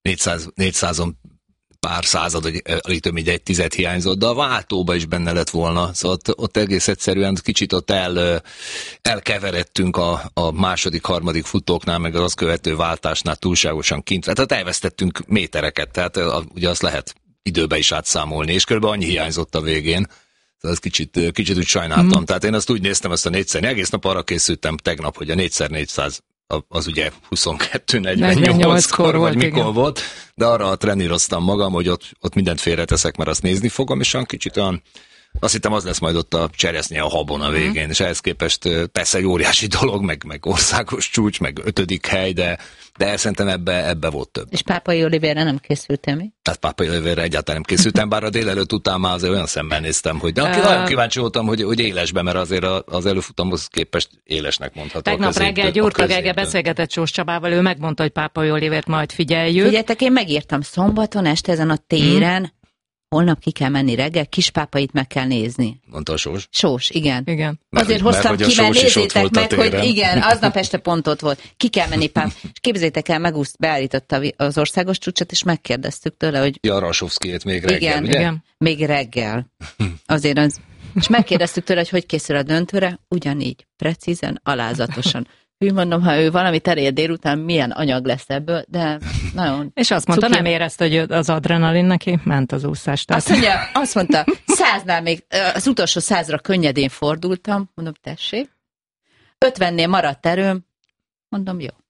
négyszázon pár század, hogy alig több mint egy tized hiányzott, de a váltóba is benne lett volna. Szóval ott, ott egész egyszerűen kicsit ott el, elkeveredtünk a, a második, harmadik futóknál, meg az azt követő váltásnál túlságosan kint. Tehát elvesztettünk métereket, tehát ugye azt lehet időbe is átszámolni, és körülbelül annyi hiányzott a végén. Tehát ezt kicsit, kicsit úgy sajnáltam. Mm. Tehát én azt úgy néztem, ezt a négyszer, egész nap arra készültem tegnap, hogy a négyszer négyszáz az ugye huszonkettő negyvennyolckor vagy mikor igen. volt, de arra treníroztam magam, hogy ott, ott mindent félreteszek, mert azt nézni fogom, és olyan kicsit olyan, azt hittem az lesz majd ott a cseresznye a habon a végén, mm. és ehhez képest persze egy óriási dolog, meg, meg országos csúcs, meg ötödik hely, de, de szerintem ebbe, ebbe volt több. És Pápai Olivérre nem készültem mi? Tehát Pápai Olivérre egyáltalán nem készültem, bár a délelőtt után már azért olyan szemben néztem, hogy de aki uh, nagyon kíváncsi voltam, hogy, hogy élesbe, mert azért az előfutamhoz képest élesnek mondható. Tegnap reggel Gyurta Gergely beszélgetett Sós Csabával, ő megmondta, hogy Pápai Olivért majd figyeljük. Figyeljetek, én megírtam szombaton este ezen a téren, hmm. holnap ki kell menni reggel, Kispápait meg kell nézni. Mondta a Sós? Sós, igen. igen. Mert, Azért mert, hoztam ki, mert nézzétek meg, hogy igen, aznap este pont ott volt. Ki kell menni pár. És képzeljétek el, megúszt, beállította az országos csúcsot, és megkérdeztük tőle, hogy... Ja, Rasovszkijét még reggel, igen, ugye? Igen, még reggel. Azért az... És megkérdeztük tőle, hogy hogy készül a döntőre, ugyanígy, precízen, alázatosan. Hű, mondom, ha ő valamit elér délután, milyen anyag lesz ebből, de nagyon... És azt mondta, cuki. Nem érezte, hogy az adrenalin neki ment az úszás. Tehát... Azt, mondja, azt mondta, száznál még, az utolsó százra könnyedén fordultam, mondom, tessék, ötvennél maradt erőm, mondom, jó.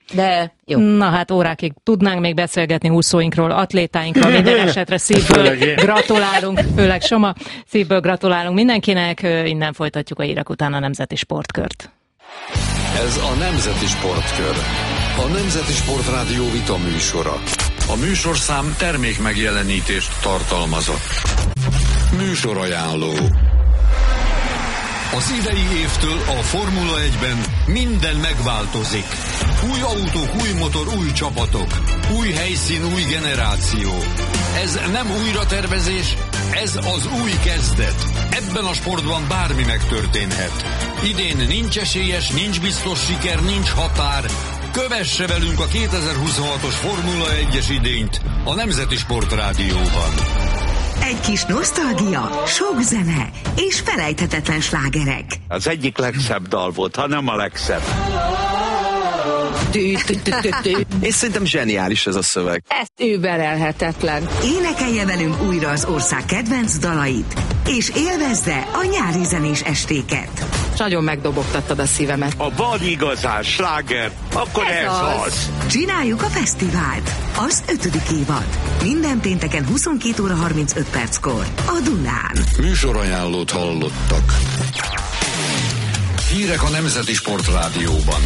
De jó. Na hát órákig tudnánk még beszélgetni úszóinkról, atlétáinkról, minden esetre szívből gratulálunk, főleg Soma, szívből gratulálunk mindenkinek, innen folytatjuk a hírek után a Nemzeti Sportkört. Ez a Nemzeti Sportkör. A Nemzeti Sportrádió vita műsora. A műsorszám termék megjelenítést tartalmazott. Műsorajánló. Az idei évtől a Formula egyben minden megváltozik. Új autók, új motor, új csapatok. Új helyszín, új generáció. Ez nem újratervezés, ez az új kezdet. Ebben a sportban bármi megtörténhet. Idén nincs esélyes, nincs biztos siker, nincs határ. Kövesse velünk a kétezer-huszonhatos Formula egyes idényt a Nemzeti Sportrádióban. Egy kis nosztalgia, sok zene és felejthetetlen slágerek. Az egyik legszebb dal volt, ha nem a legszebb. És szerintem zseniális ez a szöveg. Ez überelhetetlen. Énekelje velünk újra az ország kedvenc dalait, és élvezze a nyári zenés estéket. Nagyon megdobogtattad a szívemet. A van igazán sláger, akkor ez, ez az. az. Csináljuk a fesztivált. Az ötödik évad. Minden pénteken huszonkét óra harmincöt perckor a Dunán. Műsorajánlót hallottak. Hírek a Nemzeti Sportrádióban.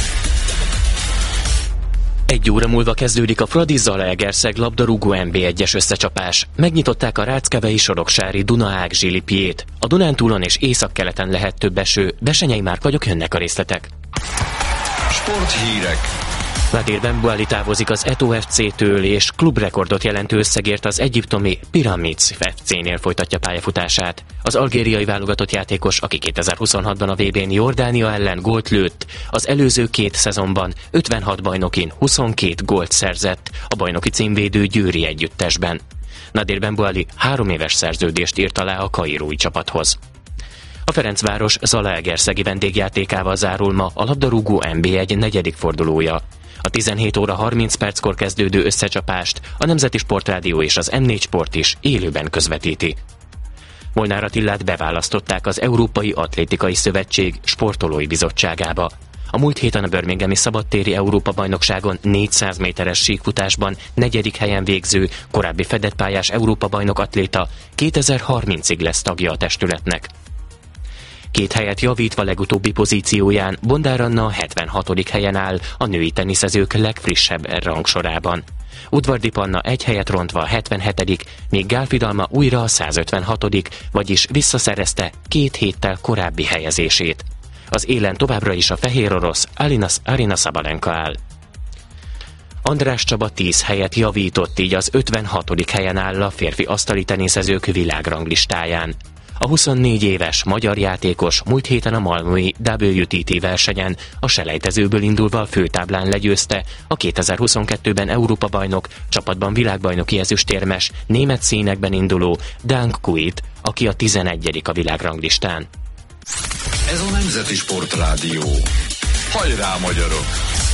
Egy óra múlva kezdődik a Fradi Zalaegerszeg labdarúgó en bé egyes összecsapás. Megnyitották a Ráckevei Soroksári Dunaág zsilipjét. A Dunántúlon és északkeleten lehet több eső. Besenyei Márk vagyok, jönnek a részletek. Sporthírek. Nadir Benbuali távozik az Eto ef cé-től, és klubrekordot jelentő összegért az egyiptomi Pyramids ef cé-nél folytatja pályafutását. Az algériai válogatott játékos, aki kétezer-huszonhatban a vé bén Jordánia ellen gólt lőtt, az előző két szezonban ötvenhat bajnokin huszonkét gólt szerzett a bajnoki címvédő győri együttesben. Nadir Benbuali három éves szerződést írt alá a kairói csapathoz. A Ferencváros Zalaegerszegi vendégjátékával zárul ma a labdarúgó en bé egy negyedik fordulója. A tizenhét óra harminc perckor kezdődő összecsapást a Nemzeti Sportrádió és az em négy Sport is élőben közvetíti. Molnár Attilát beválasztották az Európai Atlétikai Szövetség sportolói bizottságába. A múlt héten a birminghami szabadtéri Európa-bajnokságon négyszáz méteres síkfutásban negyedik helyen végző, korábbi fedettpályás Európa-bajnok atléta kétezer-harmincig lesz tagja a testületnek. Két helyet javítva legutóbbi pozícióján Bondár Anna a hetvenhatodik helyen áll a női teniszezők legfrissebb rangsorában. Udvardi Panna egy helyet rontva a hetvenhetedik, míg Gál Fidalma újra a százötvenhatodik, vagyis visszaszerezte két héttel korábbi helyezését. Az élen továbbra is a fehér orosz Aryna Sabalenka áll. András Csaba tíz helyet javított, így az ötvenhatodik helyen áll a férfi asztali teniszezők világranglistáján. A huszonnégy éves magyar játékos múlt héten a malmöi dupla vé té té versenyen a selejtezőből indulva a főtáblán legyőzte a kétezer-huszonkettőben Európa-bajnok, csapatban világbajnoki ezüstérmes, német színekben induló Dan Kuit, aki a tizenegyedik a világranglistán. Ez a Nemzeti Sportrádió. Hajrá, magyarok!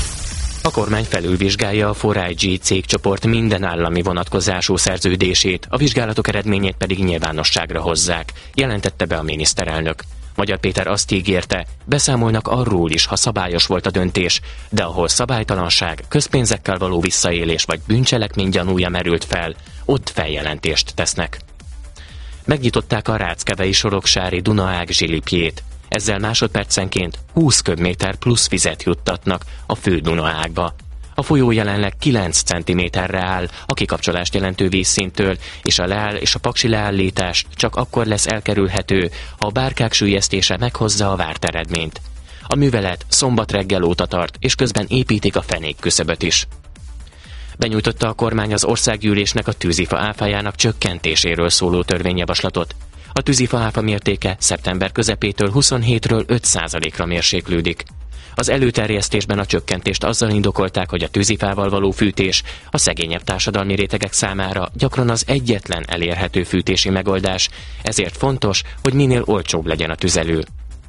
A kormány felülvizsgálja a négy i gé cégcsoport minden állami vonatkozású szerződését, a vizsgálatok eredményét pedig nyilvánosságra hozzák, jelentette be a miniszterelnök. Magyar Péter azt ígérte, beszámolnak arról is, ha szabályos volt a döntés, de ahol szabálytalanság, közpénzekkel való visszaélés vagy bűncselekmény gyanúja merült fel, ott feljelentést tesznek. Megnyitották a Ráckevei Soroksári Dunaág zsilipjét. Ezzel másodpercenként húsz köbméter plusz vizet juttatnak a fő Dunaágba. A folyó jelenleg kilenc centiméterre áll a kikapcsolást jelentő vízszinttől, és a leáll és a paksi leállítás csak akkor lesz elkerülhető, ha a bárkák süllyesztése meghozza a várt eredményt. A művelet szombat reggel óta tart, és közben építik a fenékküszöböt is. Benyújtotta a kormány az országgyűlésnek a tűzifa áfájának csökkentéséről szóló törvényjavaslatot. A tűzifa áfa mértéke szeptember közepétől huszonhétről öt százalékra mérséklődik. Az előterjesztésben a csökkentést azzal indokolták, hogy a tűzifával való fűtés a szegényebb társadalmi rétegek számára gyakran az egyetlen elérhető fűtési megoldás, ezért fontos, hogy minél olcsóbb legyen a tüzelő.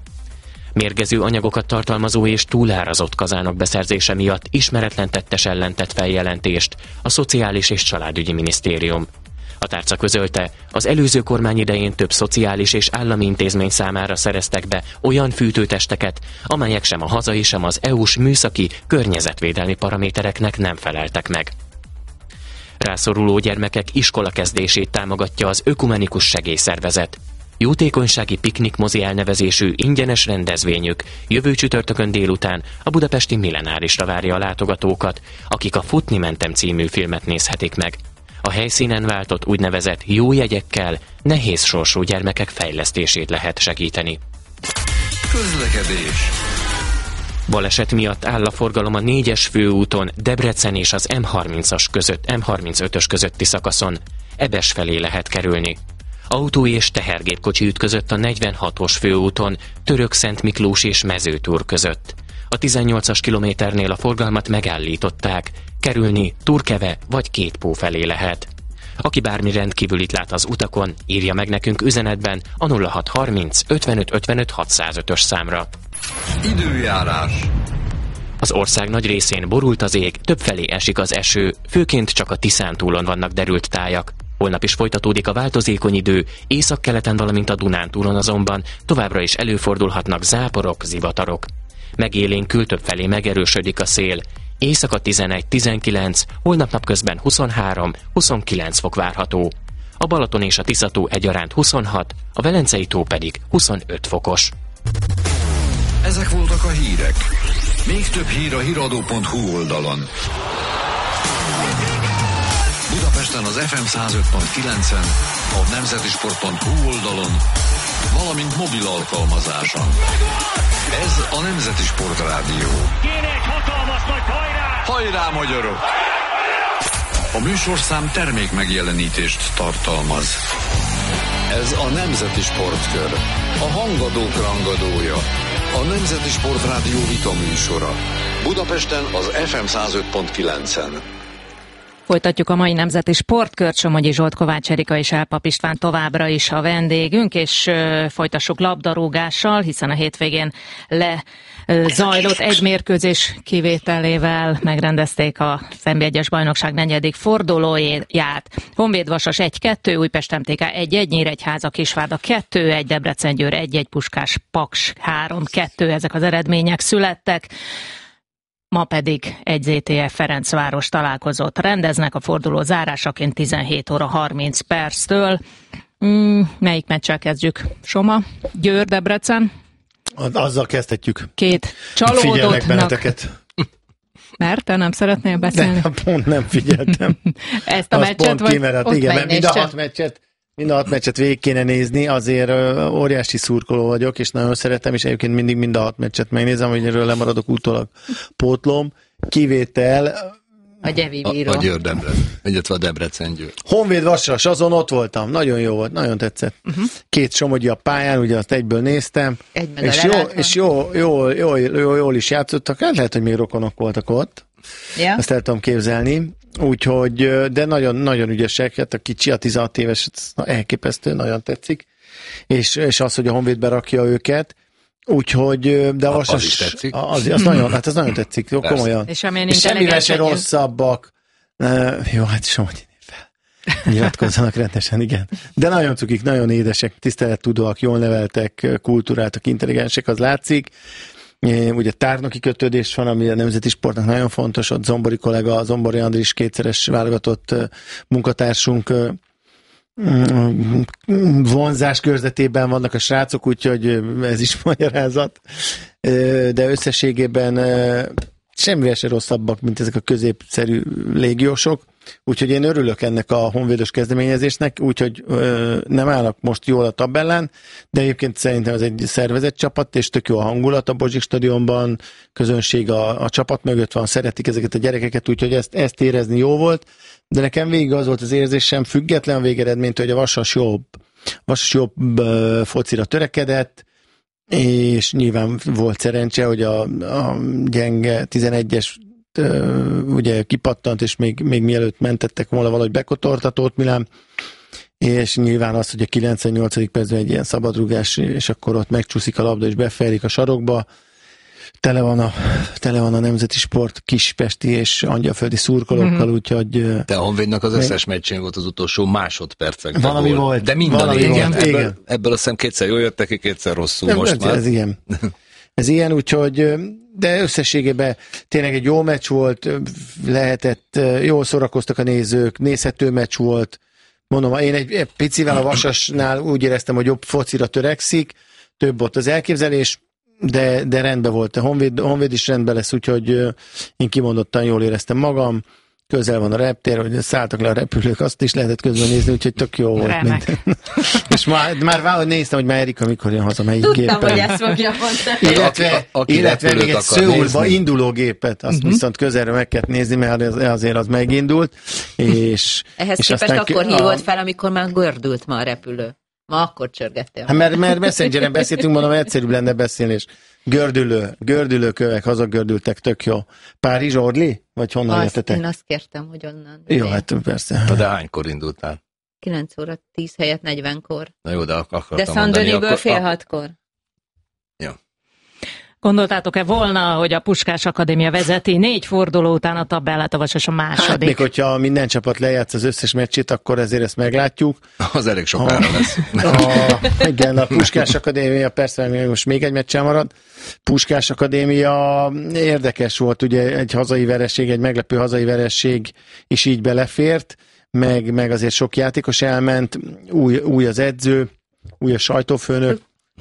Mérgező anyagokat tartalmazó és túlárazott kazánok beszerzése miatt ismeretlen tettes ellen tett feljelentést a Szociális és Családügyi Minisztérium. A tárca közölte, az előző kormány idején több szociális és állami intézmény számára szereztek be olyan fűtőtesteket, amelyek sem a hazai, sem az é u-s műszaki környezetvédelmi paramétereknek nem feleltek meg. Rászoruló gyermekek iskolakezdését támogatja az Ökumenikus Segélyszervezet. Jótékonysági piknikmozi elnevezésű ingyenes rendezvényük jövő csütörtökön délután a budapesti Millenárisra várja a látogatókat, akik a Futni mentem című filmet nézhetik meg. A helyszínen váltott úgynevezett jó jegyekkel nehéz sorsú gyermekek fejlesztését lehet segíteni. Közlekedés. Baleset miatt áll a forgalom a négyes főúton Debrecen és az em harmincas között, em harmincötös közötti szakaszon. Ebes felé lehet kerülni. Autó és tehergépkocsi ütközött a negyvenhatos főúton Török-Szent Miklós és Mezőtúr között. A tizennyolcas kilométernél a forgalmat megállították, kerülni Turkeve vagy Kétpó felé lehet. Aki bármi rendkívülit lát az utakon, írja meg nekünk üzenetben a nulla hat harminc ötvenöt ötvenöt hatszázötös számra. Időjárás. Az ország nagy részén borult az ég, többfelé esik az eső, főként csak a Tiszántúlon vannak derült tájak. Holnap is folytatódik a változékony idő, északkeleten, valamint a Dunántúlon azonban továbbra is előfordulhatnak záporok, zivatarok. Megélénkül többfelé megerősödik a szél. Éjszaka tizenegy tizenkilenc, holnap napközben huszonhárom huszonkilenc fok várható. A Balaton és a Tiszató egyaránt huszonhat, a Velencei tó pedig huszonöt fokos. Ezek voltak a hírek. Még több hír a híradó pont hu oldalon. Budapesten az ef em száz öt pont kilencen, a nemzetisport pont hu oldalon, valamint mobil alkalmazáson. Ez a Nemzeti Sportrádió. Kéne egy hatalmas nagy hajrá! Hajrá, magyarok! A műsorszám termék megjelenítést tartalmaz. Ez a Nemzeti Sportkör, a hangadók rangadója, a Nemzeti Sportrádió vita műsora. Budapesten az ef em száz öt pont kilencen. Folytatjuk a mai Nemzeti Sportkört, Somogyi Zsolt, Kovács Erika és Elpap István továbbra is a vendégünk, és uh, folytassuk labdarúgással, hiszen a hétvégén le uh, zajlott egy mérkőzés kivételével megrendezték a en bé egyes bajnokság negyedik fordulóját. Honvéd Vasas egy kettő, Újpest em té ká egy egy, Nyíregyháza Kisvárda kettő egy, Debrecen Győr egy egy, Puskás Paks három kettő, ezek az eredmények születtek. Ma pedig egy zé té ef Ferencváros találkozót rendeznek a forduló zárásaként tizenhét óra harminc perctől. Mm, melyik meccsel kezdjük? Soma? Győr, Debrecen? Azzal kezdhetjük. Két csalódottnak. benneteket. Mert te nem szeretnél beszélni? De pont nem figyeltem. Ezt a Azt meccset? pont Vagy kimerett, igen, mert mind a hat meccset Mind a hat meccset végig kéne nézni, azért óriási szurkoló vagyok, és nagyon szeretem, és egyébként mindig mind a hat meccset megnézem, hogy erről lemaradok utólag pótlom. Kivétel... A Gyevi bíró. A, a Győr Debrecen, illetve a Debrecen Győr. Honvéd Vasas, azon ott voltam, nagyon jó volt, nagyon tetszett. Uh-huh. Két Somogyi a pályán, ugye azt egyből néztem, és, jó, és jó, jó, jó, jó, jól is játszottak, hát lehet, hogy még rokonok voltak ott. Yeah. Ezt el tudom képzelni. Úgyhogy, de nagyon, nagyon ügyesek, hát a kicsi, a tizenhat éves, elképesztő, nagyon tetszik. És, és az, hogy a Honvéd berakja őket, úgyhogy, de a Vasas... Az is tetszik. Az, az nagyon, hát az nagyon tetszik, jó, komolyan. És, és semmivel se rosszabbak. Uh, jó, hát Somogyi fel. Nyilatkozzanak rendesen, igen. De nagyon cukik, nagyon édesek, tisztelettudóak, jól neveltek, kultúráltak, intelligensek, az látszik. Ugye tárnoki kötődés van, ami a nemzeti sportnak nagyon fontos, ott Zombori kollega, Zombori Andris kétszeres válogatott munkatársunk vonzás körzetében vannak a srácok, úgyhogy ez is magyarázat, de összességében semmivel se rosszabbak, mint ezek a középszerű légiósok, úgyhogy én örülök ennek a honvédos kezdeményezésnek, úgyhogy ö, nem állnak most jól a tabellán, de egyébként szerintem ez egy szervezett csapat, és tök jó a hangulat a Bozsik stadionban, közönség a, a csapat mögött van, szeretik ezeket a gyerekeket, úgyhogy ezt, ezt érezni jó volt, de nekem végig az volt az érzésem, független a végeredménytől, hogy a Vasas jobb, Vasas jobb ö, focira törekedett, és nyilván volt szerencse, hogy a, a gyenge tizenegyes ugye kipattant, és még, még mielőtt mentettek volna valahogy bekotortatót Milán, és nyilván az, hogy a kilencvennyolcadik percben egy ilyen szabadrugás, és akkor ott megcsúszik a labda, és befejlik a sarokba. Tele van a, tele van a nemzeti sport kispesti és angyalföldi szurkolókkal, mm-hmm. úgyhogy... De a Honvédnak az összes meccsén volt az utolsó másodpercekben. Valami volt. volt. De minden valami igen. Volt. Ebből, igen. ebből azt hiszem kétszer jól jöttek ki, kétszer rosszul de most ez, már. Ez ilyen. Ez ilyen, úgyhogy, de összességében tényleg egy jó meccs volt, lehetett, jól szórakoztak a nézők, nézhető meccs volt. Mondom, én egy, egy picivel a Vasasnál úgy éreztem, hogy jobb focira törekszik, több volt az elképzelés, de, de rendben volt. A Honvéd, Honvéd is rendben lesz, úgyhogy én kimondottan jól éreztem magam. Közel van a reptér, hogy szálltak le a repülők, azt is lehetett közben nézni, úgyhogy tök jó volt. Minden. És már, már valahogy néztem, hogy már Erika mikor jön haza, melyik gépen. Tudtam, hogy ezt fogja mondani. Illetve, aki illetve még egy Szöulba induló gépet, azt uh-huh. viszont közelről meg kellett nézni, mert azért az megindult. És, Ehhez és képest akkor a... hívott fel, amikor már gördült ma a repülő. Ma akkor csörgettél. Hát mert, mert Messengeren beszéltünk, mondom, egyszerűbb lenne beszélni, és gördülő, gördülő kövek, hazagördültek, tök jó. Párizs, Orly? Vagy honnan azt, jöttetek? Én azt kértem, hogy onnan. Jó, hát persze. De hánykor indultál? kilenc óra tíz helyett negyvenkor. Na jó, de akartam De Szandoniből fél hatkor. Jó. Gondoltátok-e volna, hogy a Puskás Akadémia vezeti négy forduló után a tabellát, a Vasas a második? Hát még hogyha minden csapat lejátsz az összes meccsét, akkor ezért ezt meglátjuk. Az elég sokára a, lesz. A, igen, a Puskás Akadémia, persze most még egy meccsen marad. Puskás Akadémia érdekes volt, ugye egy hazai vereség, egy meglepő hazai vereség is így belefért, meg, meg azért sok játékos elment, új, új az edző, új a sajtófőnök.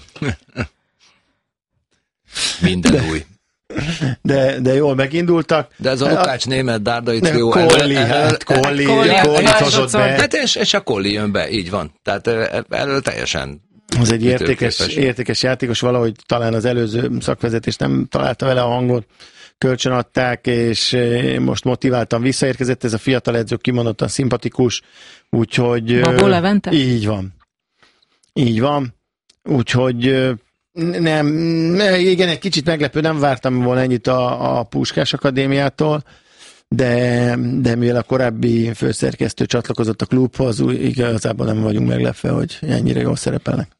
Minden de, új. De, de jól megindultak. De ez a Lukács német Dárdai trió. Kolli, hát Kolli, Kolli hozott be. Hát és, és a Kolli jön be, így van. Tehát elől teljesen Az egy értékes, értékes játékos, valahogy talán az előző szakvezetés nem találta vele a hangot, kölcsön adták, és most motiváltan visszaérkezett, ez a fiatal edző kimondottan szimpatikus, úgyhogy... Babó Levente? Így van. Így van. Úgyhogy nem, igen, egy kicsit meglepő, nem vártam volna ennyit a, a Puskás Akadémiától, de, de mivel a korábbi főszerkesztő csatlakozott a klubhoz, igazából nem vagyunk meglepve, hogy ennyire jól szerepelnek.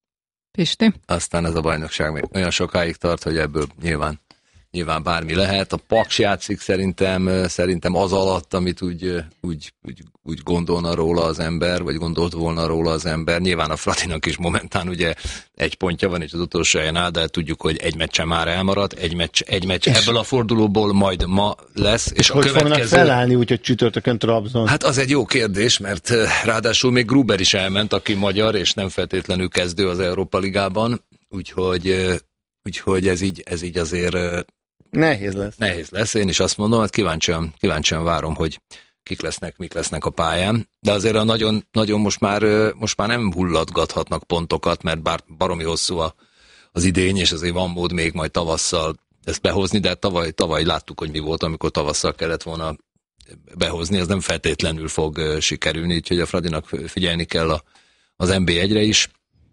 Pisti? Aztán ez a bajnokság még olyan sokáig tart, hogy ebből nyilván, nyilván bármi lehet. A Paks játszik szerintem, szerintem az alatt, amit úgy, úgy, úgy, úgy gondolna róla az ember, vagy gondolt volna róla az ember. Nyilván a Fradinak is momentán ugye egy pontja van, és az utolsó helyen áll, de tudjuk, hogy egy meccsen már elmaradt, egy meccs, egy meccs ebből a fordulóból majd ma lesz. És, és a hogy következő... fognak felállni, úgyhogy csütörtökön Trabzon? Hát az egy jó kérdés, mert ráadásul még Gruber is elment, aki magyar, és nem feltétlenül kezdő az Európa Ligában, úgyhogy, úgyhogy ez, így, ez így azért... Nehéz lesz. Nehéz lesz, én is azt mondom, hát kíváncsian, kíváncsian várom, hogy kik lesznek, mik lesznek a pályán, de azért a nagyon, nagyon most, már, most már nem hullatgathatnak pontokat, mert bár baromi hosszú a, az idény, és azért van mód még majd tavasszal ezt behozni, de tavaly, tavaly láttuk, hogy mi volt, amikor tavasszal kellett volna behozni, ez nem feltétlenül fog sikerülni, úgyhogy a Fradinak figyelni kell a, az en bé egyre is.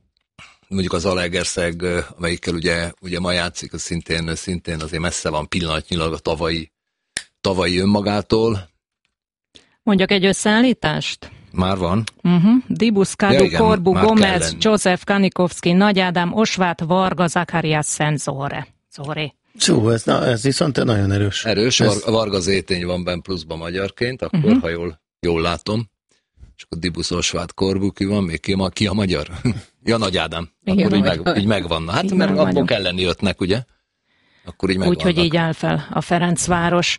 Mondjuk az Zalaegerszeg, amelyikkel ugye, ugye ma játszik, az szintén, szintén azért messze van pillanatnyilag a tavalyi, tavalyi önmagától. Mondjak egy összeállítást? Már van. Uh-huh. Dibusz, Kádu, ja, Korbu, Gomez, József, Kanikovszki, Nagy Ádám, Osvát, Varga, Zakariás, Szent Zohore. Zohore. Szó, ez, na, ez viszont nagyon erős. Erős, ez... Varga Zétény van benne pluszban magyarként, akkor, uh-huh. ha jól, jól látom. És akkor Dibusz, Osvát, Korbu, ki van még? Ki a, ki a magyar? Ja, Nagy Ádám. Akkor igen, így, meg, így megvan. Hát igen, mert abból kellene jöttnek, ugye? Akkor így megvannak. Úgyhogy így áll fel a Ferencváros.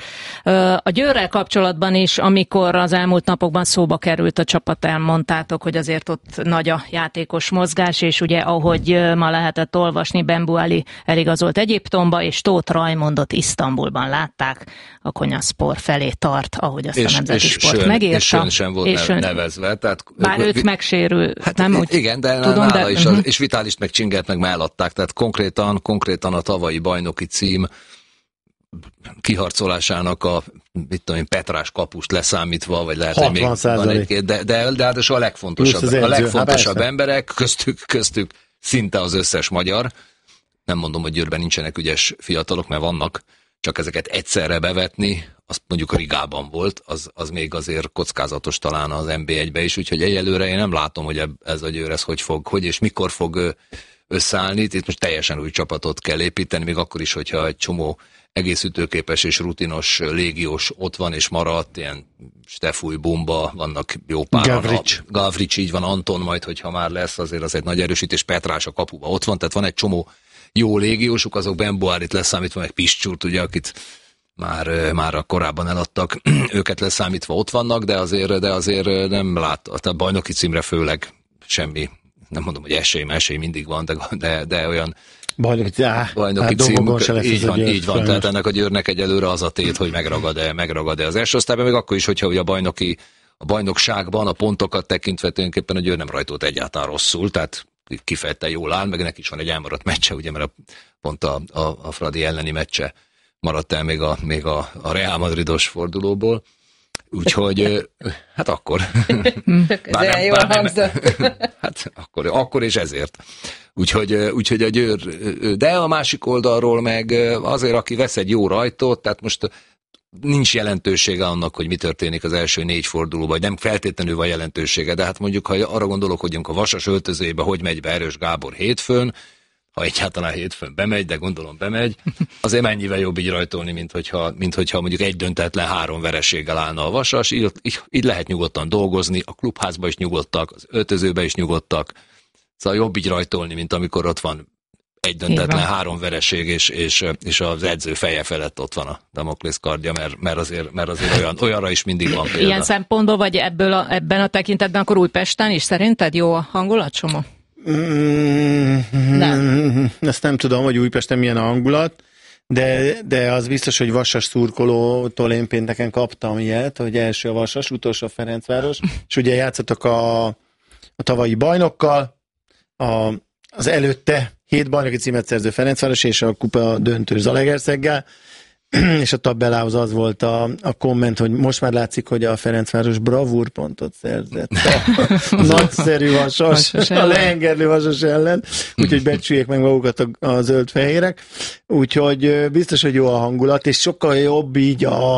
A Győrrel kapcsolatban is, amikor az elmúlt napokban szóba került a csapat, elmondtátok, hogy azért ott nagy a játékos mozgás, és ugye ahogy ma lehetett olvasni, Bembuali eligazolt Egyiptomba, és Tóth Rajmondot Isztambulban látták, a Konyaspor felé tart, ahogy azt és, a Nemzeti és Sport sön, megírta. És Sön sem volt és nevezve. Tehát, bár őt vi... megsérül, hát nem úgy igen, de tudom, de... is, uh-huh. és Vitálist meg Csingert meg mellatták, tehát konkrétan, konkrétan a tavalyi bajnoki cím kiharcolásának a, mit tudom én, Petrás kapust leszámítva, vagy lehet, hogy még van egy-két, de, de, de hát a legfontosabb, a legfontosabb hát emberek, köztük, köztük szinte az összes magyar. Nem mondom, hogy Győrben nincsenek ügyes fiatalok, mert vannak, csak ezeket egyszerre bevetni, azt mondjuk a Rigában volt, az, az még azért kockázatos talán az en bé egybe is, úgyhogy egyelőre én nem látom, hogy ez a Győr ez hogy fog, hogy és mikor fog összeállni. Itt most teljesen új csapatot kell építeni, még akkor is, hogyha egy csomó egész ütőképes és rutinos légiós ott van és maradt, ilyen Stefúj, Bumba, vannak jó páran. Gavrics. Gavrics, így van, Anton majd, hogyha már lesz, azért az egy nagy erősítés, Petrás a kapuba ott van, tehát van egy csomó jó légiósuk, azok Bembuárit leszámítva, meg Piscsúrt, ugye, akit már, már korábban eladtak, őket leszámítva ott vannak, de azért, de azért nem lát, a bajnoki címre főleg semmi, nem mondom, hogy esély, esély mindig van, de, de, de olyan bajnoki, áh, bajnoki hát cím, így van, így van, tehát ennek a Győrnek egyelőre az a tét, hogy megragad-e, megragad-e az első osztályban, még akkor is, hogyha ugye a bajnoki, a bajnokságban a pontokat tekintve tulajdonképpen a Győr nem rajtolt egyáltalán rosszul, tehát kifejezetten jól áll, meg neki is van egy elmaradt meccse, ugye, mert a, pont a, a, a Fradi elleni meccse maradt el még a, még a, a Real Madridos fordulóból. Úgyhogy, hát akkor. bár nem, jól bár nem, hát akkor, akkor és ezért. Úgyhogy, úgyhogy a Győr, de a másik oldalról meg azért, aki vesz egy jó rajtot, tehát most nincs jelentősége annak, hogy mi történik az első négy fordulóban, vagy nem feltétlenül van jelentősége, de hát mondjuk, ha arra gondolok, hogy a Vasas öltözőjébe hogy megy be Erős Gábor hétfőn, ha egyáltalán hétfőn bemegy, de gondolom bemegy, azért mennyivel jobb így rajtolni, mint hogyha, mint hogyha mondjuk egy döntetlen három vereséggel állna a Vasas, így, így lehet nyugodtan dolgozni, a klubházba is nyugodtak, az öltözőbe is nyugodtak, szóval jobb így rajtolni, mint amikor ott van egy döntetlen három vereség, és, és, és az edző feje felett ott van a Damoklész kardja, mert, mert, azért, mert azért olyan, olyanra is mindig van példa. Ilyen szempontból, vagy ebből a, ebben a tekintetben akkor Újpesten is szerinted jó a hangulat, Csomó? Mm, nem. Ezt nem tudom, hogy Újpesten milyen a hangulat, de, de az biztos, hogy Vasas szurkolótól én pénteken kaptam ilyet, hogy első a Vasas, utolsó a Ferencváros, és ugye játszottak a, a tavalyi bajnokkal, a, az előtte hét bajnoki címet szerző Ferencváros és a kupa döntő Zalaegerszeggel, és a tabellához az volt a, a komment, hogy most már látszik, hogy a Ferencváros bravúrpontot szerzett. A nagyszerű vasas, a lehengerlő vasas ellen, úgyhogy becsüljék meg magukat a, a zöld-fehérek. Úgyhogy biztos, hogy jó a hangulat, és sokkal jobb így a,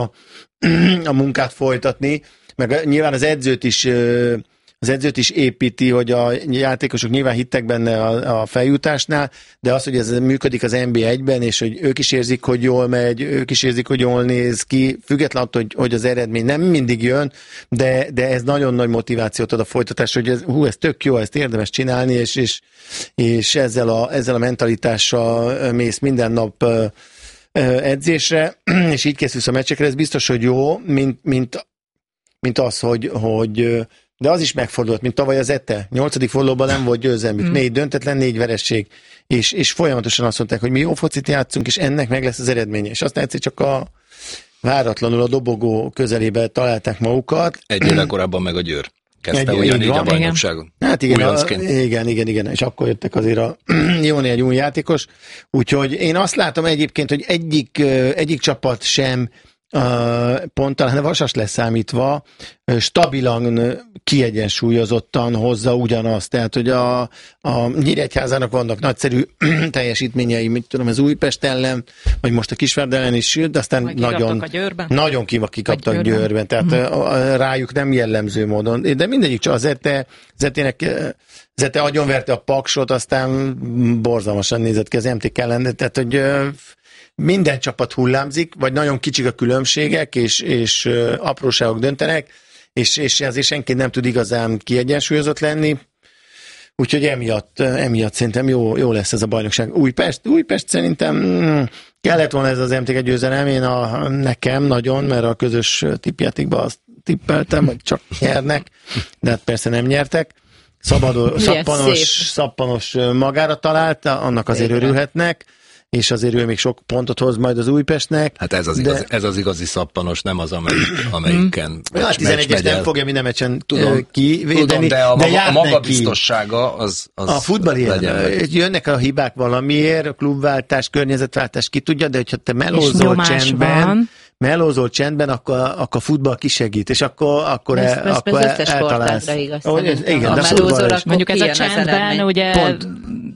a munkát folytatni, meg nyilván az edzőt is az edzőt is építi, hogy a játékosok nyilván hittek benne a, a feljutásnál, de az, hogy ez működik az en bé egyben, és hogy ők is érzik, hogy jól megy, ők is érzik, hogy jól néz ki, függetlenül attól, hogy, hogy az eredmény nem mindig jön, de, de ez nagyon nagy motivációt ad a folytatásra, hogy ez, hú, ez tök jó, ezt érdemes csinálni, és, és, és ezzel, a, ezzel a mentalitással mész minden nap edzésre, és így készülsz a meccsekre, ez biztos, hogy jó, mint, mint, mint az, hogy, hogy de az is megfordult, mint tavaly az Ete. Nyolcadik fordulóban nem volt győzelmük. Mm. Négy döntetlen, négy veresség. És, és folyamatosan azt mondták, hogy mi jó focit játszunk, és ennek meg lesz az eredménye. És aztán egyszer csak a váratlanul a dobogó közelébe találták magukat. Egy éve korábban meg a Győr kezdte egy, ugyanígy a bajnokságon. Hát igen, a, igen, igen, igen, és akkor jöttek azért a jó néhány új játékos. Úgyhogy én azt látom egyébként, hogy egyik, egyik csapat sem Uh, pont talán a Vasas leszámítva stabilan, kiegyensúlyozottan hozza ugyanazt. Tehát, hogy a, a Nyíregyházának vannak nagyszerű teljesítményei, mit tudom, az Újpest ellen, vagy most a Kisvárda ellen is, de aztán vagy nagyon, nagyon kikaptak Győrben. Győrben. Tehát uh-huh. a, a, rájuk nem jellemző módon. De mindegyik csak az Zete, Zetének Zete agyonverte a Paksot, aztán borzalmasan nézett ki az em té ká ellen. Tehát, hogy minden csapat hullámzik, vagy nagyon kicsik a különbségek, és, és uh, apróságok döntenek, és, és azért senki nem tud igazán kiegyensúlyozott lenni. Úgyhogy emiatt, emiatt szerintem jó, jó lesz ez a bajnokság. Újpest, Újpest szerintem mm, kellett volna ez az em té ká győzelem, én a, nekem nagyon, mert a közös tippjátékban azt tippeltem, hogy csak nyernek, de hát persze nem nyertek. Szabadul, szappanos, szappanos magára talált, annak azért Végre. örülhetnek, és azért ő még sok pontot hoz majd az Újpestnek. Hát ez az, de... igazi, ez az igazi szappanos, nem az, amelyik, amelyiken mm. meccs, hát tizenegyes nem fogja minden meccsen tudom, kivédeni, tudom, de a, de maga, a magabiztossága az, az a futball ilyen, jönnek a hibák valamiért, a klubváltás, környezetváltás, ki tudja, de hogyha te melózol csendben, van. melózol csendben, akkor, akkor a futball kisegít, és akkor, akkor, ez, el, ez, akkor ez összes eltalálsz. Igaz, oh, ez, igen, a de melózol, mondjuk ez a csendben, ugye... Pont,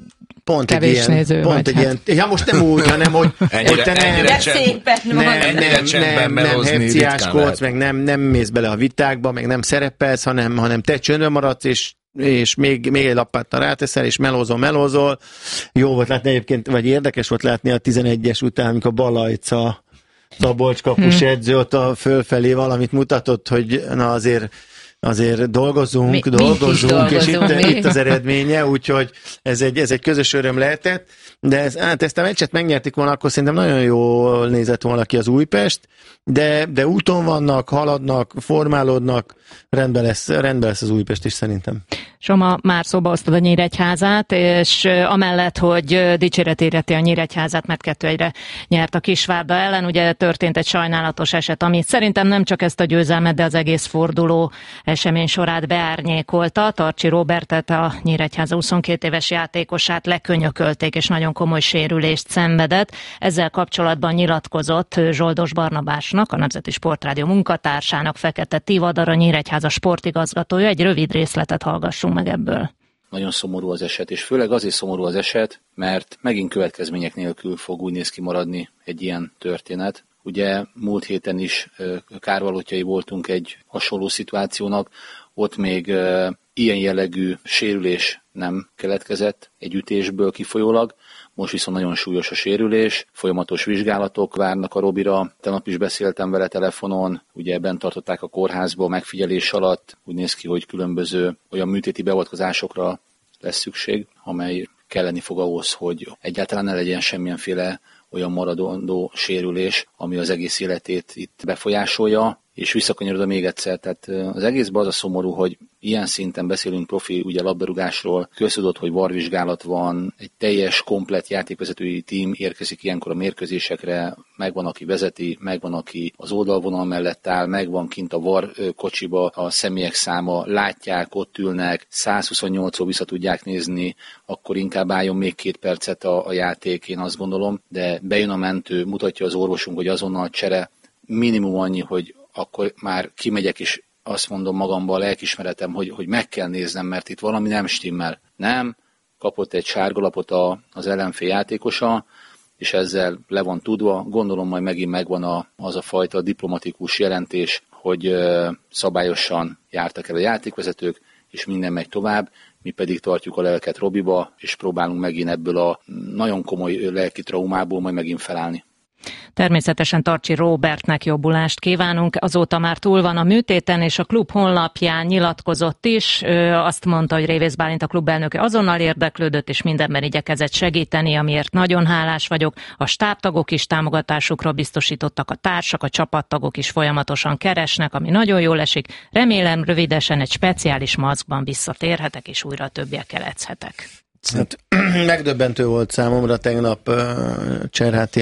Pont egy Kevés ilyen, néző pont vagy, egy hát. ilyen, ja most nem úgy, hanem hogy, ennyire, hogy te nem, ennyire szépen nem, nem, nem, nem, nem hepciáskodsz, meg nem, nem mész bele a vitákba, meg nem szerepelsz, hanem, hanem te csöndben maradsz, és, és még, még egy lapáttal ráteszel, és melózol, melózol. Jó volt látni egyébként, vagy érdekes volt látni a tizenegyes után, amikor Balajca, Szabolcs kapus hmm. edző ott a fölfelé valamit mutatott, hogy na azért azért dolgozunk, mi, dolgozunk, és itt, itt az eredménye, úgyhogy ez egy, ez egy közös öröm lehetett, de ez, hát ezt a meccset megnyertik volna, akkor szerintem nagyon jól nézett volna ki az Újpest, de, de úton vannak, haladnak, formálódnak, rendben lesz, rendben lesz az Újpest is szerintem. Soma, már szóba hoztad a Nyíregyházát, és amellett, hogy dicséret érheti a Nyíregyházát, mert kettő egyre nyert a Kisvárda ellen, ugye történt egy sajnálatos eset, ami szerintem nem csak ezt a győzelmet, de az egész forduló esemény sorát beárnyékolta. Tarcsi Róbertet, a Nyíregyháza huszonkét éves játékosát lekönyökölték, és nagyon komoly sérülést szenvedett. Ezzel kapcsolatban nyilatkozott Zsoldos Barnabásnak, a Nemzeti Sportrádió munkatársának, Fekete Tivadar, a Nyíregyháza sportigazgatója. Egy rövid részletet hallgassunk meg ebből. Nagyon szomorú az eset, és főleg azért szomorú az eset, mert megint következmények nélkül fog úgy néz ki maradni egy ilyen történet. Ugye múlt héten is kárvalótjai voltunk egy hasonló szituációnak, ott még ilyen jellegű sérülés nem keletkezett egy ütésből kifolyólag, most viszont nagyon súlyos a sérülés, folyamatos vizsgálatok várnak a Robira. Tegnap is beszéltem vele telefonon, ugye bent tartották a kórházba megfigyelés alatt, úgy néz ki, hogy különböző olyan műtéti beavatkozásokra lesz szükség, amely kelleni fog ahhoz, hogy egyáltalán ne legyen semmilyenféle olyan maradandó sérülés, ami az egész életét itt befolyásolja. És visszakanyarodom még egyszer, tehát az egészben az a szomorú, hogy ilyen szinten beszélünk profi ugye labdarúgásról, köztudott, hogy varvizsgálat van, egy teljes, komplett játékvezetői tím érkezik ilyenkor a mérkőzésekre, megvan, aki vezeti, megvan, aki az oldalvonal mellett áll, megvan kint a var kocsiba a személyek száma, látják, ott ülnek, százhuszonnyolcról vissza tudják nézni, akkor inkább álljon még két percet a, a játék, én azt gondolom, de bejön a mentő, mutatja az orvosunk, hogy azonnal csere, minimum annyi, hogy akkor már kimegyek, és azt mondom magamban a lelkismeretem, hogy, hogy meg kell néznem, mert itt valami nem stimmel. Nem, kapott egy sárgalapot a, az ellenfél játékosa, és ezzel le van tudva. Gondolom majd megint megvan a, az a fajta diplomatikus jelentés, hogy ö, szabályosan jártak el a játékvezetők, és minden megy tovább. Mi pedig tartjuk a lelket Robiba, és próbálunk megint ebből a nagyon komoly lelki traumából majd megint felállni. Természetesen Tarcsi Róbertnek jobbulást kívánunk, azóta már túl van a műtéten, és a klub honlapján nyilatkozott is, ő azt mondta, hogy Révész Bálint a klub elnöke azonnal érdeklődött, és mindenben igyekezett segíteni, amiért nagyon hálás vagyok. A stábtagok is támogatásukra biztosítottak, a társak, a csapattagok is folyamatosan keresnek, ami nagyon jól esik. Remélem rövidesen egy speciális maszkban visszatérhetek, és újra a többiekkel edzhetek. Hát, megdöbbentő volt számomra tegnap uh, Cserháti